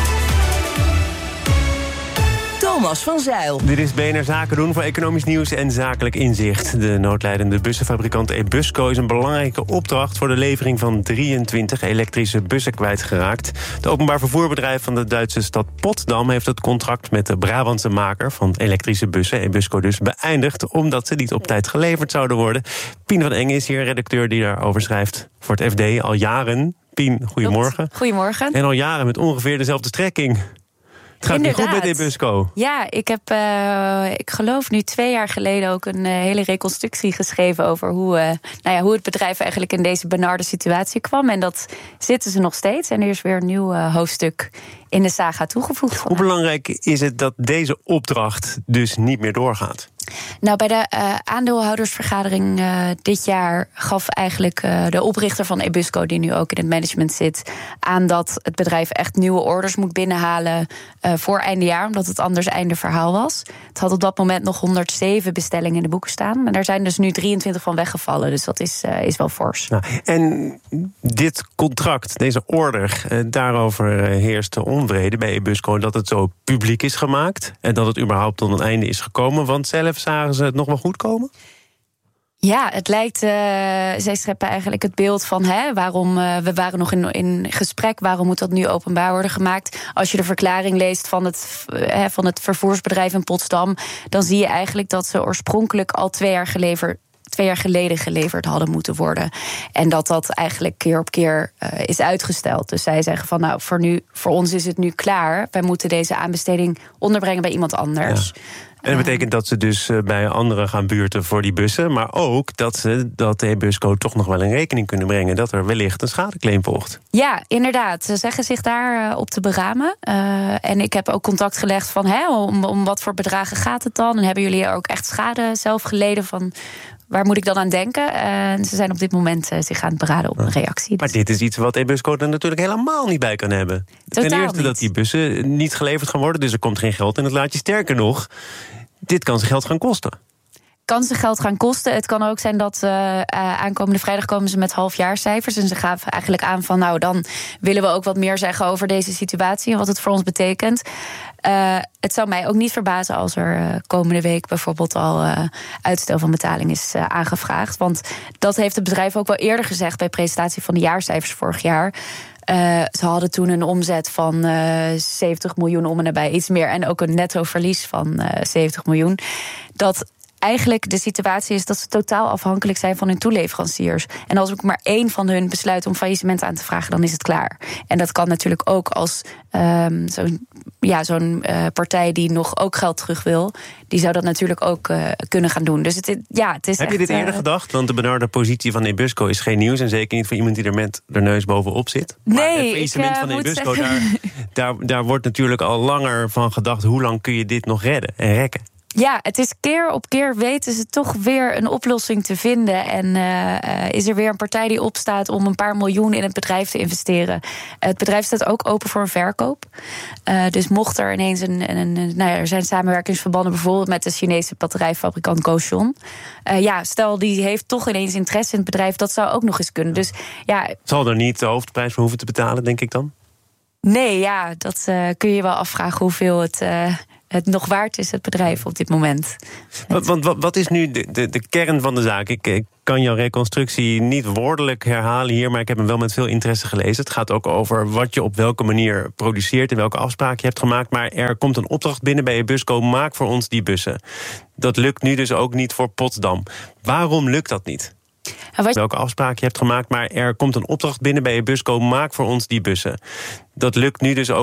Thomas van Zijl. Dit is B N R Zaken doen voor economisch nieuws en zakelijk inzicht. De noodlijdende bussenfabrikant Ebusco is een belangrijke opdracht voor de levering van drieëntwintig elektrische bussen kwijtgeraakt. Het openbaar vervoerbedrijf van de Duitse stad Potsdam heeft het contract met de Brabantse maker van elektrische bussen, Ebusco dus, beëindigd omdat ze niet op tijd geleverd zouden worden. Pien van Engen is hier, redacteur die daarover schrijft voor het F D al jaren. Pien, goedemorgen. Goedemorgen. En al jaren met ongeveer dezelfde strekking. Het gaat niet goed met Ebusco. Ja, ik heb, uh, ik geloof nu twee jaar geleden ook een uh, hele reconstructie geschreven over hoe, uh, nou ja, hoe het bedrijf eigenlijk in deze benarde situatie kwam. En dat zitten ze nog steeds. En er is weer een nieuw uh, hoofdstuk in de saga toegevoegd. Hoe belangrijk is het dat deze opdracht dus niet meer doorgaat? Nou, bij de uh, aandeelhoudersvergadering uh, dit jaar gaf eigenlijk uh, de oprichter van Ebusco, die nu ook in het management zit, aan dat het bedrijf echt nieuwe orders moet binnenhalen uh, voor einde jaar, omdat het anders einde verhaal was. Het had op dat moment nog honderdzeven bestellingen in de boeken staan. En daar zijn dus nu drieëntwintig van weggevallen, dus dat is, uh, is wel fors. Nou, en dit contract, deze order, uh, daarover heerst de onvrede bij Ebusco dat het zo publiek is gemaakt en dat het überhaupt tot een einde is gekomen, want zelf zagen ze het nog wel goed komen? Ja, het lijkt, uh, zij scheppen eigenlijk het beeld van hè, waarom uh, we waren nog in, in gesprek, waarom moet dat nu openbaar worden gemaakt? Als je de verklaring leest van het, uh, van het vervoersbedrijf in Potsdam, dan zie je eigenlijk dat ze oorspronkelijk al twee jaar geleverd twee jaar geleden geleverd hadden moeten worden. En dat dat eigenlijk keer op keer uh, is uitgesteld. Dus zij zeggen van nou, voor, nu, voor ons is het nu klaar. Wij moeten deze aanbesteding onderbrengen bij iemand anders. Ja. En dat betekent dat ze dus bij anderen gaan buurten voor die bussen, maar ook dat ze dat de Ebusco toch nog wel in rekening kunnen brengen dat er wellicht een schadeclaim volgt. Ja, inderdaad. Ze zeggen zich daar uh, op te beramen. Uh, en ik heb ook contact gelegd van hè, om, om wat voor bedragen gaat het dan? En hebben jullie ook echt schade zelf geleden van waar moet ik dan aan denken? Uh, ze zijn op dit moment uh, zich aan het beraden op een reactie. Maar dit is iets wat Ebusco er natuurlijk helemaal niet bij kan hebben. Totaal Ten eerste niet. Dat die bussen niet geleverd gaan worden, dus er komt geen geld in het laadje. Sterker nog, dit kan ze geld gaan kosten. Kan ze geld gaan kosten. Het kan ook zijn dat uh, uh, aankomende vrijdag komen ze met halfjaarcijfers. En ze gaven eigenlijk aan van nou, dan willen we ook wat meer zeggen over deze situatie en wat het voor ons betekent. Uh, het zou mij ook niet verbazen als er uh, komende week bijvoorbeeld al uh, uitstel van betaling is uh, aangevraagd. Want dat heeft het bedrijf ook wel eerder gezegd bij presentatie van de jaarcijfers vorig jaar. Uh, ze hadden toen een omzet van uh, zeventig miljoen om en nabij, iets meer. En ook een netto verlies van uh, zeventig miljoen. Dat eigenlijk de situatie is dat ze totaal afhankelijk zijn van hun toeleveranciers. En als ook maar één van hun besluit om faillissement aan te vragen, dan is het klaar. En dat kan natuurlijk ook als um, zo'n ja, zo'n uh, partij die nog ook geld terug wil, die zou dat natuurlijk ook uh, kunnen gaan doen. Dus het, ja, het is Heb echt, je dit eerder uh, gedacht? Want de benarde positie van Ebusco is geen nieuws. En zeker niet voor iemand die er met de neus bovenop zit. Nee, maar het faillissement ik, uh, van moet Ebusco, zeggen... daar, daar, daar wordt natuurlijk al langer van gedacht, hoe lang kun je dit nog redden en rekken? Ja, het is keer op keer weten ze toch weer een oplossing te vinden. En uh, uh, is er weer een partij die opstaat om een paar miljoen in het bedrijf te investeren. Het bedrijf staat ook open voor een verkoop. Uh, dus mocht er ineens een... een, een nou ja, er zijn samenwerkingsverbanden bijvoorbeeld met de Chinese batterijfabrikant Gotion. Uh, ja, stel die heeft toch ineens interesse in het bedrijf, dat zou ook nog eens kunnen. Dus ja... Zal er niet de hoofdprijs voor hoeven te betalen, denk ik dan? Nee, ja, dat uh, kun je wel afvragen hoeveel het... Uh, het nog waard is, het bedrijf op dit moment. Want, want wat, wat is nu de, de, de kern van de zaak? Ik, ik kan jouw reconstructie niet woordelijk herhalen hier, maar ik heb hem wel met veel interesse gelezen. Het gaat ook over wat je op welke manier produceert en welke afspraken je hebt gemaakt. Maar er komt een opdracht binnen bij Ebusco, maak voor ons die bussen. Dat lukt nu dus ook niet voor Potsdam. Waarom lukt dat niet? Wat... Welke afspraken je hebt gemaakt, maar er komt een opdracht binnen bij Ebusco, maak voor ons die bussen. Dat lukt nu dus ook